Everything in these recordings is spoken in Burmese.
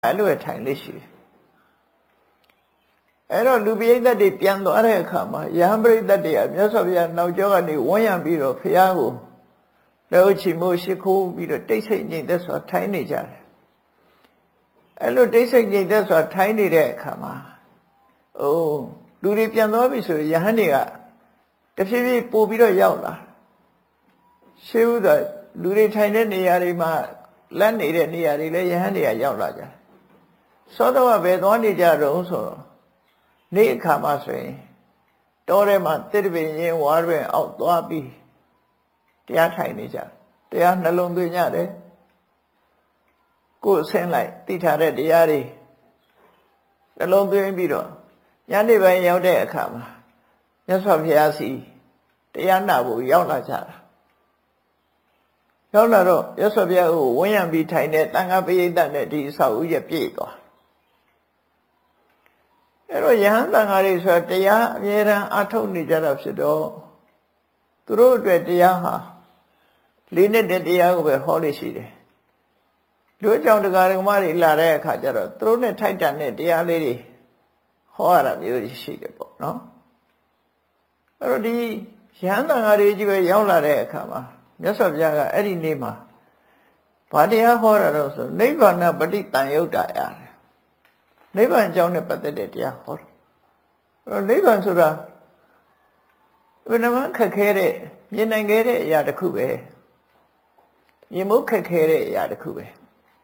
အဲ့လိုထိုင်လေးရှိတယ်အဲ့တော့လူပိဋကတ်တွေပြန်သွားတဲ့အခါမှာယဟန်ပရိသတ်တွေကမြတ်စွာဘုရားနောက်ကျောကနေဝန်းရံပြီးတော့ဖရာကိုလက်ဥချီမိုးရှိခိုးပြီးတော့တိတ်ဆိတ်ငြိမ်သက်စွာထိုင်နေကြတယ်အဲ့လိုတိတ်ဆိတ်ငြိမ်သက်စွာထိုင်နေတဲ့အခါမှာလူတွေပြန်သွားပြီဆိုရင်ယဟန်တွေကတဖြည်းဖြည်းပို့ပြီးတော့ရောက်လာရှေးဥစွာလူတွေထိုင်တဲ့နေရာတွေမှာလက်နေတဲ့နေရာတွေလည်းယဟန်တွေကရောက်လာကြတယ်စောတော့ဘယ်သွားနေကြတော့ဆိုတော့နေ့အခါမှာဆိုရင်တောထဲမှာတစ်တပင်ရင်းဝါတွင်အောက်သွားပြီးတရားထိုင်နေကြတရားနှလုံးသွင်းကြတယ်ကိုယ်ဆင်းလိုက်သိထားတဲ့တရားတွေနှလုံးသွင်းပြီးတော့ညနေပိုင်းရောက်တဲ့အခါမှာမြတ်စွာဘုရားစီတရားနာဖို့ရောက်လာကြတာရောက်လာတော့မြတ်စွာဘုရားကိုဝန်းရံပြီးထိုင်တဲ့တန်ခါပရိသတ်နဲ့ဒီအဆောက်အဦရဲ့ပြည့်သွားအဲ့တော့ယဟန်တန်ခါတွေဆိုတာတရားအမြဲတမ်းအထုတ်နေကြတာဖြစ်တော့သူတို့အတွက်တရားဟာလေးနဲ့တဲ့တရားကိုပဲဟောလို့ရှိတယ်လူအကြောင်းတရားဓမ္မတွေလာတဲ့အခါကျတော့သူတို့နဲ့ထိုက်တန်တဲ့တရားလေးတွေဟောရတာမျိုးရှိတယ်ပေါ့နော်အဲ့တော့ဒီယဟန်တန်ခါတွေကြီးပဲရောက်လာတဲ့အခါမှာမြတ်စွာဘုရားကအဲ့ဒီနေ့မှာဘာတရားဟောတာတော့ဆိုနိဗ္ဗာန်ပฏิတန်ယုတ်တာရတယ်နိဗ္ဗာန်အကြောင်းနဲ့ပတ်သက်တဲ့တရားဟောတယ်နိဗ္ဗာန်ဆိုတာဘယ်နှမခက်ခဲတဲ့မြင်နိုင်ခဲ့တဲ့အရာတစ်ခုပဲမြင်မှုခက်ခဲတဲ့အရာတစ်ခုပဲ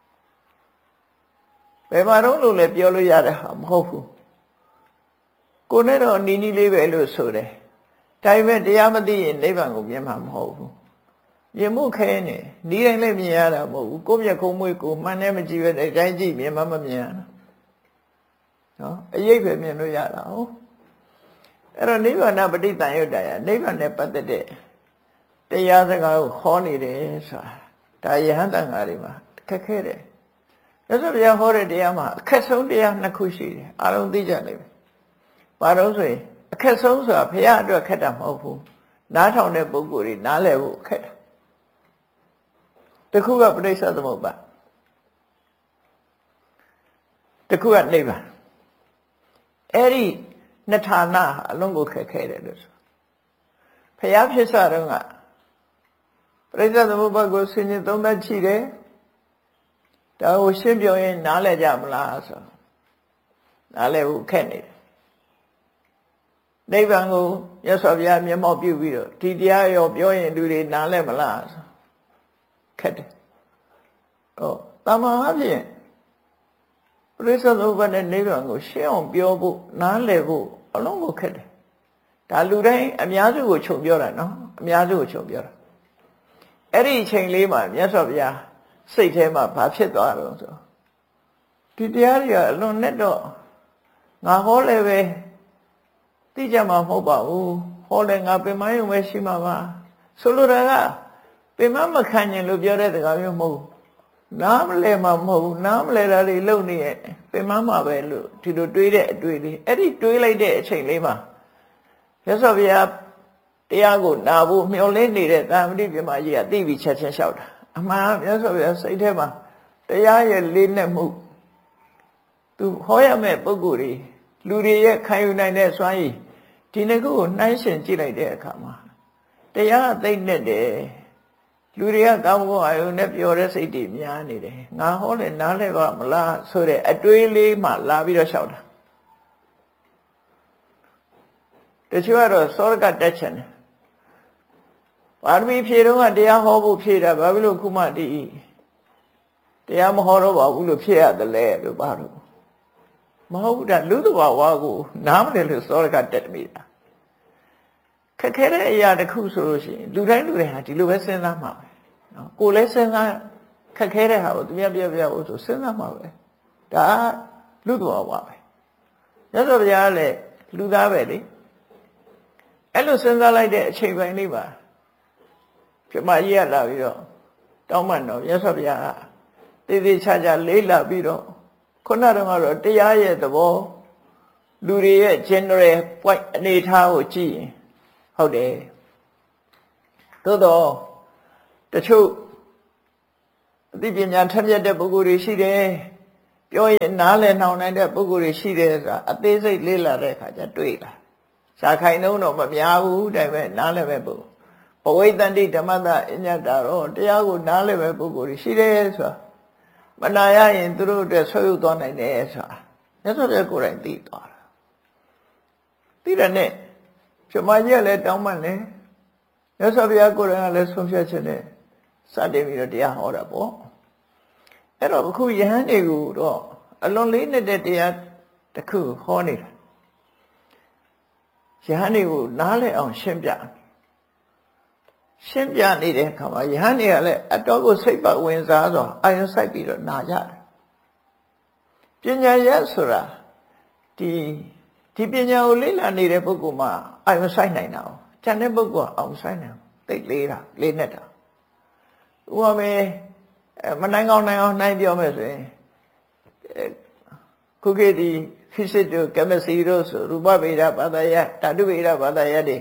ဘယ်မှာတော့လို့လဲပြောလို့ရတဲ့ဟာမဟုတ်ဘူးကိုယ်နဲ့တော့နီးနီးလေးပဲလို့ဆိုတယ်ဒါပေမဲ့တရားမသိရင်နိဗ္ဗာန်ကိုမြင်မှာမဟုတ်ဘူးမြင်မှုခဲနေနီးတိုင်းလည်းမြင်ရတာမဟုတ်ဘူးကိုယ့်မျက်ခုံးမွေးကိုမှန်နဲ့မကြည့်ပဲတဲ့အတိုင်းကြည့်မြင်မှမမြင်ရတာနော်အရေးပဲမြင်လို့ရတာဟုတ်အဲ့တော့နိဗ္ဗာန်ပฏิတန်ယုတ်တရားနိဗ္ဗာန်နဲ့ပတ်သက်တဲ့တရားစကားကိုခေါ်နေတယ်ဆိုတာဒါယဟန်တန်ဃာတွေမှာခက်ခဲတယ်မြတ်စွာဘုရားဟောတဲ့တရားမှာအခက်ဆုံးတရားနှစ်ခုရှိတယ်အားလုံးသိကြလိမ့်မယ်ဘာလို့ဆိုရင်အခက်ဆုံးဆိုတာဘုရားအတွက်ခက်တာမဟုတ်ဘူးနားထောင်တဲ့ပုဂ္ဂိုလ်တွေနားလည်ဖို့ခက်တာတစ်ခုကပဋိစ္စသမုပ္ပါတစ်ခုကနိဗ္ဗာန်အဲ့ဒီနှစ်ဌာနအလုံးကိုခက်ခဲတယ်လို့ဆိုဘုရားဖြစ်စတော့ကပဋိစ္စသမုပ္ပါကိုဆင်ញင်သုံးသပ်ကြည့်တယ်ဒါကိုရှင်းပြရင်နားလည်ကြမလားဆိုနားလည်ဖို့ခက်နေတယ်နိဗ္ဗာန်ကိုမြတ်စွာဘုရားမျက်မှောက်ပြုပြီးတော့ဒီတရားရောပြောရင်လူတွေနားလည်မလားဆိုခက်တယ်ဟုတ်တမန်အဖြစ်ပရိစ္ဆေသမုပ္ပါဒ်နဲ့နိဗ္ဗာန်ကိုရှင်းအောင်ပြောဖို့နားလည်ဖို့အလုံးကိုခက်တယ်ဒါလူတိုင်းအများစုကိုခြုံပြောတာနော်အများစုကိုခြုံပြောတာအဲ့ဒီအချိန်လေးမှာမြတ်စွာဘုရားစိတ်ထဲမှာဘာဖြစ်သွားတော့ဆိုဒီတရားတွေကအလွန်နဲ့တော့ငါဟောလည်းပဲသိကြမှာမဟုတ်ပါဘူးဟောလည်းငါပင်မယုံပဲရှိမှာပါဆိုလိုတာကပင်မမခံရင်လို့ပြောတဲ့စကားမျိုးမဟုတ်နားမလဲမှာမဟုတ်ဘူးနားမလဲတာတွေလုံနေရဲ့ပင်မမှာပဲလို့ဒီလိုတွေးတဲ့အတွေ့လေးအဲ့ဒီတွေးလိုက်တဲ့အချိန်လေးမှာမြတ်စွာဘုရားတရားကိုနာဖို့မျှော်လင့်နေတဲ့သာမဏေပြမကြီးကသိပြီးချက်ချင်းလျှောက်တာအမှန်မြတ်စွာဘုရားစိတ်ထဲမှာတရားရဲ့လေးနက်မှုသူဟောရမယ့်ပုဂ္ဂိုလ်တွေလူတွေရဲ့ခံယူနိုင်တဲ့စွမ်းရည်ဒီနှစ်ခုကိုနှိုင်းယှဉ်ကြည့်လိုက်တဲ့အခါမှာတရားသိမ့်နဲ့တယ်လူတွေကကောင်းကောင်းအာယုန်နဲ့ပြောတဲ့စိတ်တွေများနေတယ်ငါဟောလဲနားလဲပါမလားဆိုတဲ့အတွေးလေးမှလာပြီးတော့လျှောက်တာတချို့ကတော့စောရကတက်ချင်တယ်ပါရမီဖြည့်တော့ကတရားဟောဖို့ဖြည့်တာဘာဖြစ်လို့ခုမှဒီတရားမဟောတော့ပါဘူးလို့ဖြည့်ရတယ်လေလို့ပါတော့မဟုတ်ဘူးဒါလူတဘာဝကိုနားမလဲလို့စောရကတက်မိတာခက်ခဲတဲ့အရာတစ်ခုဆိုလို့ရှိရင်လူတိုင်းဟာဒီလိုပဲစဉ်းစားမှာပဲနော်ကိုယ်လည်းစဉ်းစားခက်ခဲတဲ့ဟာကိုသူများပြဖို့ဆိုစဉ်းစားမှာပဲဒါလူတဘာဝပဲမြတ်စွာဘုရားလည်းလူသားပဲလေအဲ့လိုစဉ်းစားလိုက်တဲ့အချိန်ပိုင်းလေးပါပြမကြီးရလာပြီးတော့တောင်းပန်တော့မြတ်စွာဘုရားကတည်တည်ချာချာလေးလာပြီးတော့ခုနကတော့တရားရဲ့သဘောလူတွေရဲ့ general point အနေထားကိုကြည့်ရင်ဟုတ်တယ်သို့တော့တချို့အသိပညာထက်မြက်တဲ့ပုဂ္ဂိုလ်တွေရှိတယ်ပြောရင်နားလည်နှောင်နိုင်တဲ့ပုဂ္ဂိုလ်တွေရှိတယ်ဆိုတာအသေးစိတ်လေ့လာတဲ့အခါကျတွေ့လာရှားခိုင်နှုံးတော့မများဘူးဒါပေမဲ့နားလည်မဲ့ပုဂ္ဂိုလ်ဘဝိတ္တန္တိဓမ္မတအညတ္တာတော့တရားကိုနားလည်မဲ့ပုဂ္ဂိုလ်တွေရှိတယ်ဆိုတာမနာရရင်သူတို့အတွက်ဆွေးရုပ်သွားနိုင်တယ်ဆိုတာမြတ်စွာဘုရားကိုယ်တိုင်သိသွားတာသိတဲ့နဲ့ပြမကြီးကလည်းတောင်းပန်တယ်မြတ်စွာဘုရားကိုယ်တိုင်ကလည်းဆုံးဖြတ်ချက်နဲ့စတင်ပြီးတော့တရားဟောတာပေါ့အဲ့တော့အခုယဟန်တွေကိုတော့အလွန်လေးနေတဲ့တရားတစ်ခုဟောနေတာယဟန်တွေကိုနားလည်အောင်ရှင်းပြနေတဲ့အခါမှာယဟန်တွေကလည်းအတော်ကိုစိတ်ပတ်ဝင်စားစွာအာရုံစိုက်ပြီးတော့နာကြတယ်ပညာရက်ဆိုတာဒီပညာကိုလေ့လာနေတဲ့ပုဂ္ဂိုလ်မှာအာရုံစိုက်နိုင်တာ။ကျန်တဲ့ပုဂ္ဂိုလ်ကအောင်စိုက်နိုင်သိလေးနေတာဥပမာမနိုင်အောင်နိုင်ပြောမယ်ဆိုရင်ခုခေတ်ဒီ physics တို့ chemistry တို့ဆိုရူပဗေဒဘာသာရပ်ဓာတုဗေဒဘာသာရပ်တွေ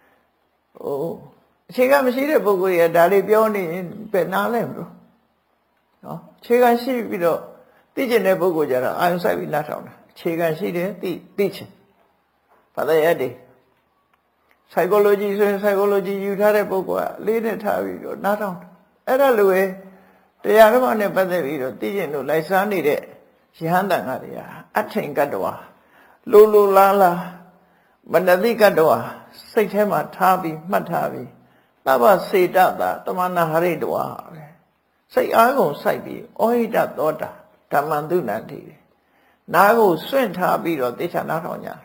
အခြေခံမရှိတဲ့ပုဂ္ဂိုလ်တွေကဒါလေးပြောနေရင်ပဲနားလဲမလို့နော်အခြေခံရှိပြီးတော့သိကျင်တဲ့ပုဂ္ဂိုလ်ကြတော့အာရုံစိုက်ပြီးနားထောင်တာအခြေခံရှိတယ်သိချင်ဘာသာရပ်တွေ psychology ဆိုရင် psychology ယူထားတဲ့ပုဂ္ဂိုလ်ကလေးနဲ့ထားပြီးတော့နားထောင်အဲ့ဒါလိုပဲတရားဓမ္မနဲ့ပတ်သက်ပြီးတော့သိကျင်လို့လိုက်စားနေတဲ့ယဟန်တန်ကတွေအထင်ကတ္တဝါလိုလားမနတိကတ္တဝါစိတ်ထဲမှာထားပြီးမှတ်ထားပြီးသဗ္ဗစေတတာတမနာဟရိတဝါစိတ်အားကုန်စိုက်ပြီးဩဟိတသောတာဓမ္မန္တုနန္တိနားကိုစွန့်ထားပြီးတော့တေချာနားထောင်ကြ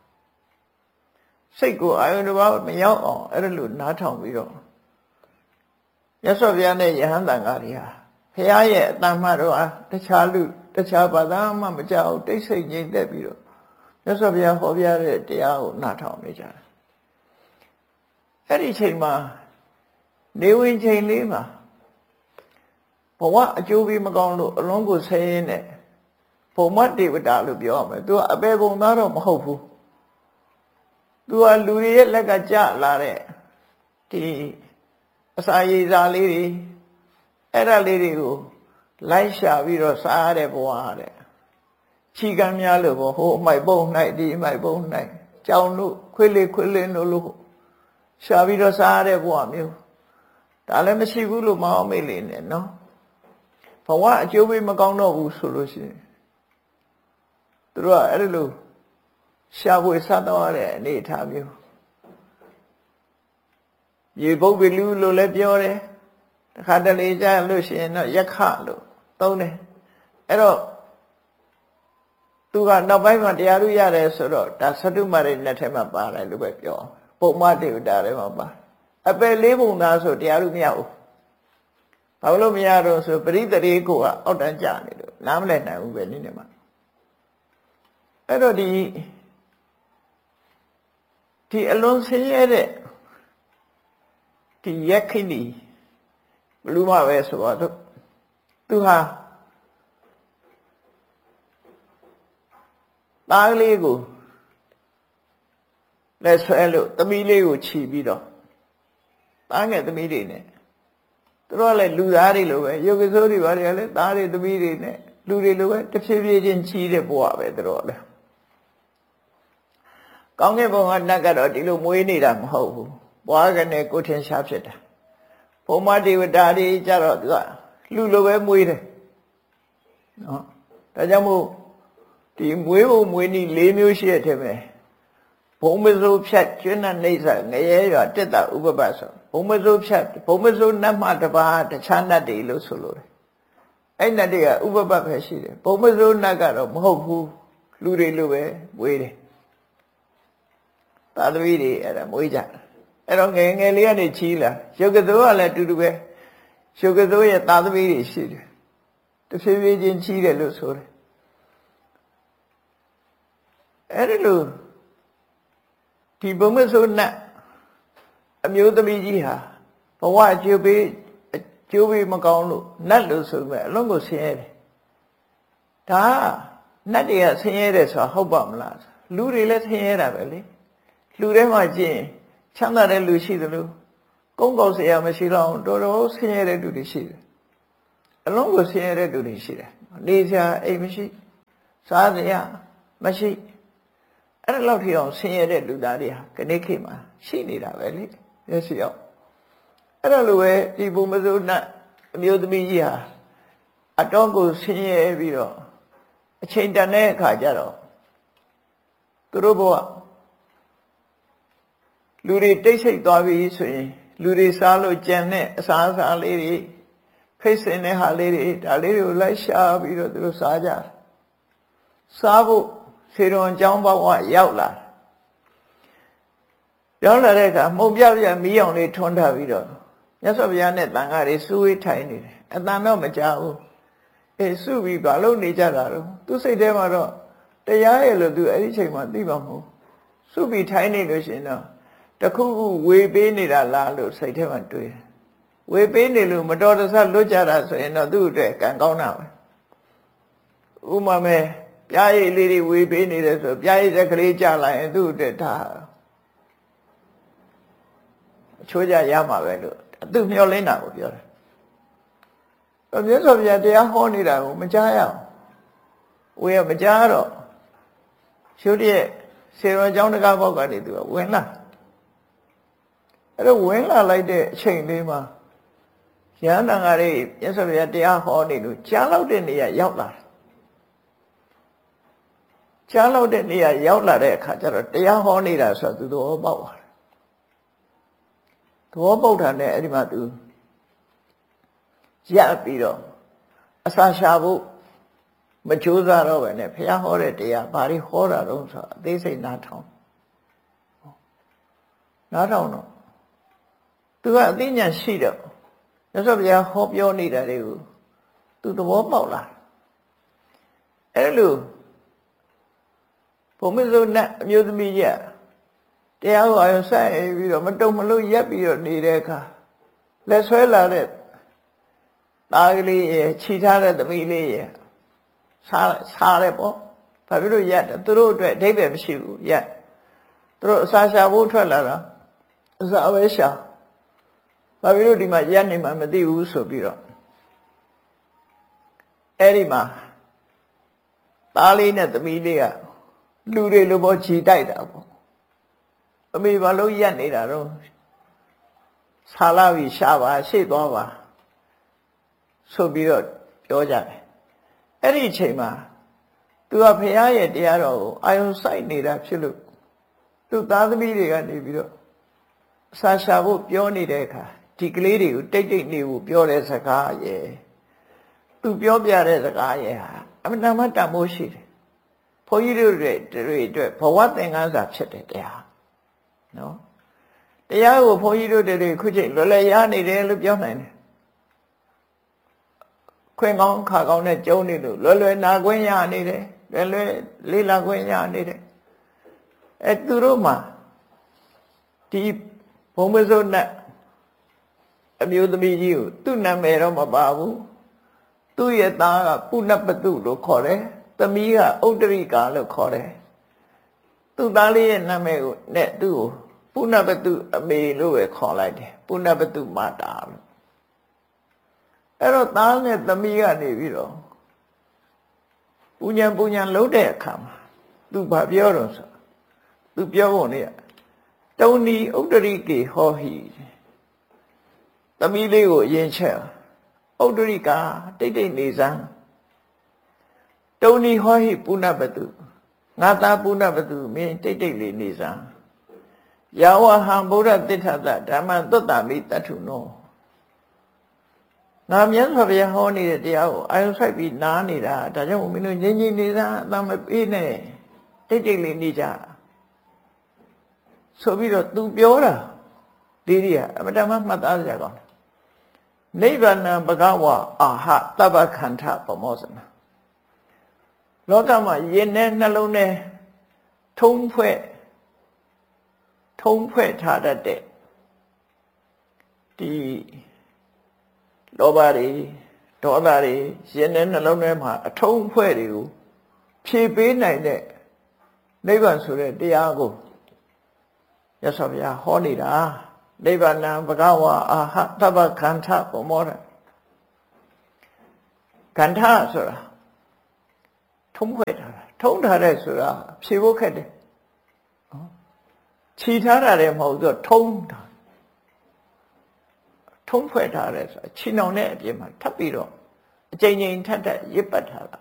စိတ်ကိုအာယုန်တစ်ပါးမရောက်အောင်အဲ့ဒါလိုနားထောင်ပြီးတော့မြတ်စွာဘုရားနဲ့ယဟန်တန်ဃာတွေဟာဘုရားရဲ့အတန်မှတော့တခြားဘာသာမှမကြောက်တိတ်ဆိတ်ငြိမ်သက်ပြီးတော့မြတ်စွာဘုရားဟောပြတဲ့တရားကိုနားထောင်နေကြတယ်အဲ့ဒီချိန်မှာနေဝင်ချိန်လေးမှာဘဝအကျိုးပေးမကောင်းလို့အလုံးကိုဆင်းရင်းနဲ့ဘုံမတေဝတာလို့ပြောရမယ်သူကအပေပုံသားတော့မဟုတ်ဘူးသူကလူတွေရဲ့လက်ကကြလာတဲ့ဒီအစာရည်စားလေးတွေအဲ့ဒါလေးတွေကိုလိုက်ရှာပြီးတော့စားရတဲ့ဘဝတဲ့ခြိကမ်းများလို့ဟိုအမိုက်ပုံ၌ဒီအမိုက်ပုံ၌ကြောင်လို့ခွေးလေးလို့ရှာပြီးတော့စားရတဲ့ဘဝမျိုးဒါလည်းမရှိဘူးလို့မအောင်မေ့လေနဲ့နော်ဘဝအကျိုးပေးမကောင်းတော့ဘူးဆိုလို့ရှိရင်သူတို့ကအဲ့ဒီလိုရှာဖွေစားတော့ရတဲ့အနေအထားမျိုးရေပုတ်ပြီလူလို့လည်းပြောတယ်တခါတလေကြာလို့ရှိရင်တော့ရက်ခလို့သုံးတယ်အဲ့တော့သူကနောက်ပိုင်းမှာတရားဥရတယ်ဆိုတော့ဒါသတ္တုမရိနဲ့ထဲမှာပါတယ်လို့ပဲပြောပုံမတေဝတာထဲမှာပါအပယ်လေးပုံသားဆိုတရားဥမရဘူးဘာလို့မရတော့ဆိုပရိသေရေကိုကအောက်တန်းကြနေလို့နားမလည်နိုင်ဘူးပဲနည်းနည်းမှာအဲ့တော့ဒီအလွန်ဆင်းရဲတဲ့ဒီရက်ခိနီဘလူးမပဲဆိုတော့သူဟာသားလေးကိုလက်ဆွဲလို့သမီးလေးကိုခြိပြီးတော့သားငယ်သမီးတွေနဲ့သူတို့ကလည်းလူသားတွေလိုပဲယုတ်ကစိုးတွေပါတယ်လေသားတွေသမီးတွေနဲ့လူတွေလိုပဲတစ်ဖြည်းဖြည်းချင်းခြိတဲ့ဘဝပဲသူတို့လည်းကောင်းကင်ဘုံကနတ်ကတော့ဒီလိုမွေးနေတာမဟုတ်ဘူးဘွားကနေကိုထင်ရှားဖြစ်တာဘုံမတေဝတာတွေကြတော့သူကလူလိုပဲမွေးတယ်နော်ဒါကြောင့်မို့ဒီမွေးဖို့မွေးနည်း၄မျိုးရှိတဲ့ထဲမှာဘုံမစိုးဖြတ်ကျွန်းနဲ့နှိမ့်ဆက်ငရဲရွာတက်တာဥပပတ်ဆိုဘုံမစိုးဖြတ်ဘုံမစိုးနတ်မှတပါးတခြားနတ်တွေလို့ဆိုလို့အဲ့နတ်တွေကဥပပတ်ပဲရှိတယ်ဘုံမစိုးနတ်ကတော့မဟုတ်ဘူးလူတွေလိုပဲမွေးတယ်သာသမီတွေအဲ့ဒါမွေးကြအဲ့တော့ငယ်လေးကနေချီးလာရုပ်ကစိုးကလည်းအတူတူပဲရုပ်ကစိုးရဲ့သာသမီတွေရှိတယ်တဖြည်းဖြည်းချင်းချီးတယ်လို့ဆိုတယ်အဲ့ဒီလိုဒီဘုံမစိုးနတ်အမျိုးသမီးကြီးဟာဘဝအကျိုးပေးမကောင်းလို့နတ်လို့ဆိုပေမဲ့အလုံးကိုဆင်းရဲတယ်ဒါနတ်တွေကဆင်းရဲတယ်ဆိုတာဟုတ်ပါမလားလူတွေလည်းဆင်းရဲတာပဲလေလူထဲမှာကျင့်ချမ်းသာတဲ့လူရှိသလိုကုန်းကောက်စရာမရှိတော့တော်တော်ဆင်းရဲတဲ့လူတွေရှိတယ်အလုံးကိုဆင်းရဲတဲ့လူတွေရှိတယ်နေစရာအိမ်မရှိစားစရာမရှိအဲ့ဒါလောက်ထိအောင်ဆင်းရဲတဲ့လူသားတွေဟာခဏခေတ်မှာရှိနေတာပဲလေမျက်စိအောင်အဲ့ဒါလိုပဲဒီဘုံမစိုးနတ်အမျိုးသမီးကြီးဟာအတော်ကိုဆင်းရဲပြီးတော့အချိန်တန်တဲ့အခါကျတော့သူတို့ဘဝလူတွေတိတ်ဆိတ်သွားပြီဆိုရင်လူတွေစားလို့ကြံတဲ့အစားအစာလေးတွေဖိတ်စင်တဲ့ဟာလေးတွေဒါလေးတွေကိုလိုက်ရှာပြီးတော့သူတို့စားကြစားဖို့ခြေတော်ကျောင်းဘဝရောက်လာတဲ့အခါမှုံပြပြမီးအောင်လေးထွန်းထားပြီးတော့မြတ်စွာဘုရားနဲ့တန်ခါးတွေစူးဝေးထိုင်နေတယ်အတန်တော့မကြောက်ဘူးစုပြီးဘာလို့နေကြတာတော့သူစိတ်ထဲမှာတော့တရားရဲ့လို့သူအဲ့ဒီချိန်မှာသိပါမဟုတ်စုပြီးထိုင်နေလို့ရှင်တော့တခုခုဝေပေးနေတာလားလို့စိတ်ထဲမှာတွေးတယ်ဝေပေးနေလို့မတော်တဆလွတ်ကြတာဆိုရင်တော့သူ့အတွက်ကံကောင်းတာပဲဥမာမဲ့ပြားရည်လေးတွေဝေပေးနေတယ်ဆိုပြားရည်တက်ကလေးကြလာရင်သူ့အတွက်ဒါအချိုးကြရမှာပဲလို့သူမျှော်လင့်တာကိုပြောတယ်မြတ်စွာဘုရားတရားဟောနေတာကိုမကြားရအောင်ဝေရမကြားတော့ရှုတည်းဆေရောကျောင်းတကားဘောက်ကနေသူကဝင်လာအဲ့တော့ဝင်လာလိုက်တဲ့အချိန်လေးမှာရဟန်းတန်ဃာတွေမြတ်စွာဘုရားတရားဟောနေလို့ကြားလောက်တဲ့နေရာရောက်လာကြားလောက်တဲ့နေရာရောက်လာတဲ့အခါကျတော့တရားဟောနေတာဆိုတော့သူသဘောပေါက်သွားတယ်သဘောပေါက်တာနဲ့အဲ့ဒီမှာသူရပ်ပြီးတော့အစာရှာဖို့မကြိုးစားတော့ပဲနဲ့ဘုရားဟောတဲ့တရားဘာတွေဟောတာတော့ဆိုအသေးစိတ်နားထောင်တော့သူကအသိဉာဏ်ရှိတော့မြတ်စွာဘုရားဟောပြောနေတာတွေကိုသူသဘောပေါက်လာအဲ့လိုဘုံမစိုးနဲ့အမျိုးသမီးကြီးတရားကိုအယုံဆိုင်ပြီးတော့မတုံမလို့ရက်ပြီးတော့နေတဲ့အခါလက်ဆွဲလာတဲ့သားကလေးရဲ့ခြိထားတဲ့သမီးလေးရဲ့စားတယ်ပေါ့ဘာဖြစ်လို့ရက်တယ်သူတို့အတွက်အဓိပ္ပာယ်မရှိဘူးရက်သူတို့အစာရှာဖို့ထွက်လာတာအစာပဲရှာဘာဖြစ်လို့ဒီမှာရက်နေမှမသိဘူးဆိုပြီးတော့အဲ့ဒီမှာသားလေးနဲ့သမီးလေးကလူတွေလိုပေါ့ခြိတိုက်တာပေါ့အမေဘာလို့ရက်နေတာတော့ဆာလာပြီးရှာပါရှေ့သွားပါဆိုပြီးတော့ပြောကြတယ်အဲ့ဒီအချိန်မှာသူကဘုရားရဲ့တရားတော်ကိုအာယုံစိုက်နေတာဖြစ်လို့သူသားသမီးတွေကနေပြီးတော့အစာရှာဖို့ပြောနေတဲ့အခါဒီကလေးတွေကိုတိတ်တိတ်နေဖို့ပြောတဲ့စကားရဲ့သူပြောပြတဲ့စကားရဲ့ဟာအမှန်တမ်းတန်ဖိုးရှိတယ်ဘုန်းကြီးတို့တွေအတွက်ဘဝသင်ခန်းစာဖြစ်တယ်တရားနော်တရားကိုဘုန်းကြီးတို့တွေခုချိန်လွယ်လွယ်ရနေတယ်လို့ပြောနိုင်တယ်ခွင့်ကောင်းခါကောင်းနဲ့ကျုံနေလို့လွယ်လွယ်နာခွင့်ရနေတယ်လွယ်လွယ်လေးလာခွင့်ရနေတယ်အဲသူတို့မှာဒီဘုံမစိုးနဲ့အမျိုးသမီးကြီးကိုသူ့နာမည်တော့မပါဘူးသူ့ရဲ့သားကပုဏ္ဏပတုလို့ခေါ်တယ်သမီးကဥတ္တရိကာလို့ခေါ်တယ်သူ့သားလေးရဲ့နာမည်ကိုနဲ့သူ့ကိုပုဏ္ဏပတုအမေလို့ပဲခေါ်လိုက်တယ်ပုဏ္ဏပတုမာတာလို့အဲ့တော့သားနဲ့သမီးကနေပြီးတော့ပူညာလုံးတဲ့အခါမှာသူဘာပြောတော့ဆိုသူပြောဖို့နေတုံဒီဥတ္တရိကေဟောဟိသမီးလေးကိုအရင်ချက်ဥတ္တရိကာတိတ်တိတ်နေစမ်းတုံဒီဟောဟိပုဏ္ဏပတုငါသားပုဏ္ဏပတုမင်းတိတ်တိတ်လေးနေစမ်းယာဝဟံဗုဒ္ဓသစ္ထတဓမ္မံသုတ္တမိတ္ထုနောငါမြတ်စွာဘုရားဟောနေတဲ့တရားကိုအာယုံဆိုင်ပြီးနားနေတာဒါကြောင့်မင်းတို့ငြိမ်ငြိမ်နေစားအတမပေးနဲ့တိတ်တိတ်လေးနေကြဆိုပြီးတော့သူပြောတာဒီဒီကအမတမမှတ်သားကြကောင်းနိဗ္ဗာန်ဘဂဝါအာဟတပ္ပခန္ဓပမောဇနာလောကမှာယင်နဲ့နှလုံးနဲ့ထုံးဖွဲ့ထားတတ်တဲ့ဒီလောဘတွေဒေါသတွေရင်ထဲနှလုံးထဲမှာအထုံးဖွဲ့တွေကိုဖြည့်ပေးနိုင်တဲ့နိဗ္ဗာန်ဆိုတဲ့တရားကိုရသော်ဗျာဟောနေတာနိဗ္ဗာန်ဘဂဝါအာဟတပ္ပခန္ဓပမောရခန္ဓာဆိုတာထုံးဖွဲ့ထားတာထုံးထားတဲ့ဆိုတာဖြေဖို့ခက်တယ်နော်ခြိထားတာလည်းမဟုတ်သူထုံးတာထုံးဖွဲ့ထားတယ်ဆိုတာခြိနှောင်တဲ့အပြင်မှာထပ်ပြီးတော့အကြိမ်ကြိမ်ထပ်ထပ်ရစ်ပတ်ထားတာ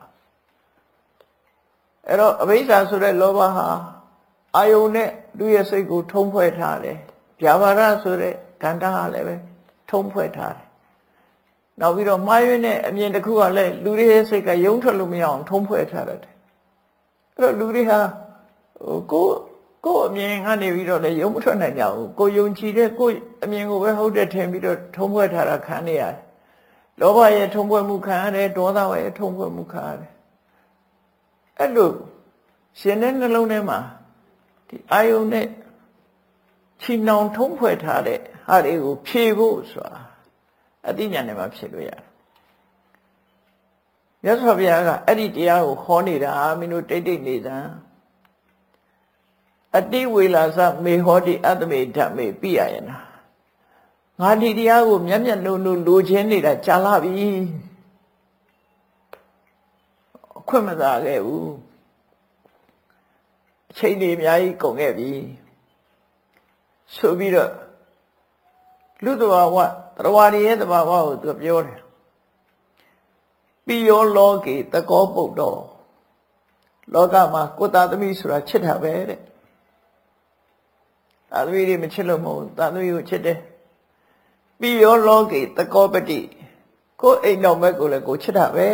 အဲ့တော့အဘိဓါဆိုတဲ့လောဘဟာအာယုန်နဲ့လူရဲ့စိတ်ကိုထုံးဖွဲ့ထားတယ်ဗျာပါဒဆိုတဲ့ကန္တာကလည်းပဲထုံးဖွဲ့ထားတယ်နောက်ပြီးတော့မှားယွင်းတဲ့အမြင်တစ်ခုကလည်းလူတွေရဲ့စိတ်ကယုံထွက်လို့မရအောင်ထုံးဖွဲ့ထားတယ်အဲ့တော့လူတွေဟာကိုယ်အမြင်ကနေပြီးတော့လည်းယုံမထွက်နိုင်ကြဘူးကိုယုံကြည်တဲ့ကိုအမြင်ကိုပဲဟုတ်တယ်ထင်ပြီးတော့ထုံးဖွဲ့ထားတာခံနေရတယ်လောဘရဲ့ထုံးဖွဲ့မှုခံရတယ်ဒေါသရဲ့ထုံးဖွဲ့မှုခံရတယ်အဲ့လိုရှင်တဲ့နှလုံးထဲမှာဒီအာယုန်နဲ့ခြိနှောင်ထုံးဖွဲ့ထားတဲ့ဟာတွေကိုဖြေဖို့ဆိုတာအသိဉာဏ်နဲ့မှဖြေလို့ရတယ်မြတ်စွာဘုရားကအဲ့ဒီတရားကိုဟောနေတာမင်းတို့တိတ်တိတ်နေတာအတိဝေလာစမေဟောတိအတ္တမေဓမ္မေပိယယနာငါဒီတရားကိုမျက်မျက်နှုံနှုံလိုချင်နေတာကြာလာပြီအခွင့်မသာခဲ့ဘူးအချိန်တွေအများကြီးကုန်ခဲ့ပြီဆိုပြီးတော့လူတဘာဝတရားရည်ရဲ့တဘာဝကိုသူပြောတယ်ပိယောလောကေတကောပုတ်တော်လောကမှာကိုယ်သားသမီးဆိုတာချစ်တာပဲတဲ့သားသမီးတွေမချစ်လို့မဟုတ်သားသမီးကိုချစ်တယ်ပိယောလောကေတကောပတိကိုယ်အိမ်တော်မဲ့ကိုလည်းကိုချစ်တာပဲ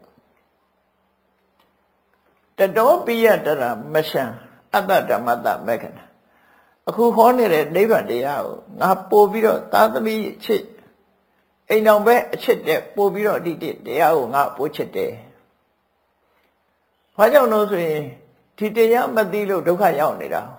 တဲ့တတော်ပိယတရမရှံအတ္တဓမ္မတမေခဏအခုဟောနေတဲ့နိဗ္ဗာန်တရားကိုငါပို့ပြီးတော့သားသမီးချစ်အိမ်တော်ပဲအချစ်တဲ့ပို့ပြီးတော့ဒီတရားကိုငါပို့ချစ်တယ်။ဘာကြောင့်လို့ဆိုရင်ဒီတရားမသိလို့ဒုက္ခရောက်နေတာ။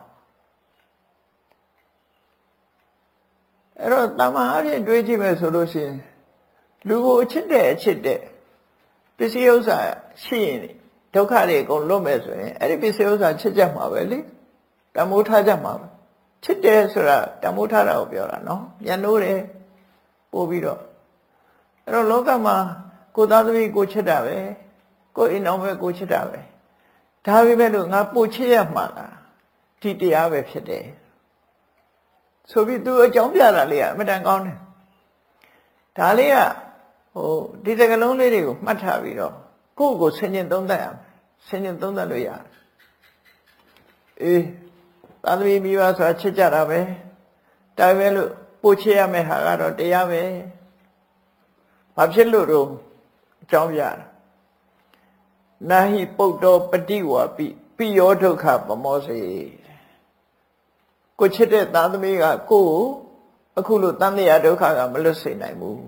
အဲ့တော့တမန်အဖြစ်တွေးကြည့်မယ်ဆိုလို့ရှိရင်လူကိုအချစ်တဲ့အချစ်တဲ့ပစ္စည်းဥစ္စာရှိရင်ဒုက္ခတွေအကုန်လွတ်မယ်ဆိုရင်အဲ့ဒီပစ္စည်းဥစ္စာချစ်ကြမှာပဲလေ။တမိုးထားကြမှာပဲ။ချစ်တယ်ဆိုတာတမိုးထားတာကိုပြောတာနော်။ပြန်လို့တယ်ပို့ပြီးတော့အဲ့တော့လောကမှာကိုသားသမီးကိုချစ်တာပဲကိုအိမ်အောင်ပဲကိုချစ်တာပဲဒါပေမဲ့လို့ငါပို့ချစ်ရမှာလားဒီတရားပဲဖြစ်တယ်ဆိုပြီးသူအကြောင်းပြတာလေးကအမတန်ကောင်းတယ်ဒါလေးကဒီစကလုံးလေးတွေကိုမှတ်ထားပြီးတော့ကိုယ့်ကိုဆင်ခြင်သုံးသပ်ရမယ်ဆင်ခြင်သုံးသပ်လို့ရတယ်အေးသားသမီးမိဘဆိုတာချစ်ကြတာပဲဒါပဲလို့ပို့ချစ်ရမယ်ဟာကတော့တရားပဲဘာဖြစ်လို့တော့အကြောင်းပြတာနာဟိပုတ္တောပฏิဝါပိယောဒုက္ခပမောစေကိုချစ်တဲ့သားသမီးကကိုယ်အခုလိုတန်တရားဒုက္ခကမလွတ်စေနိုင်ဘူး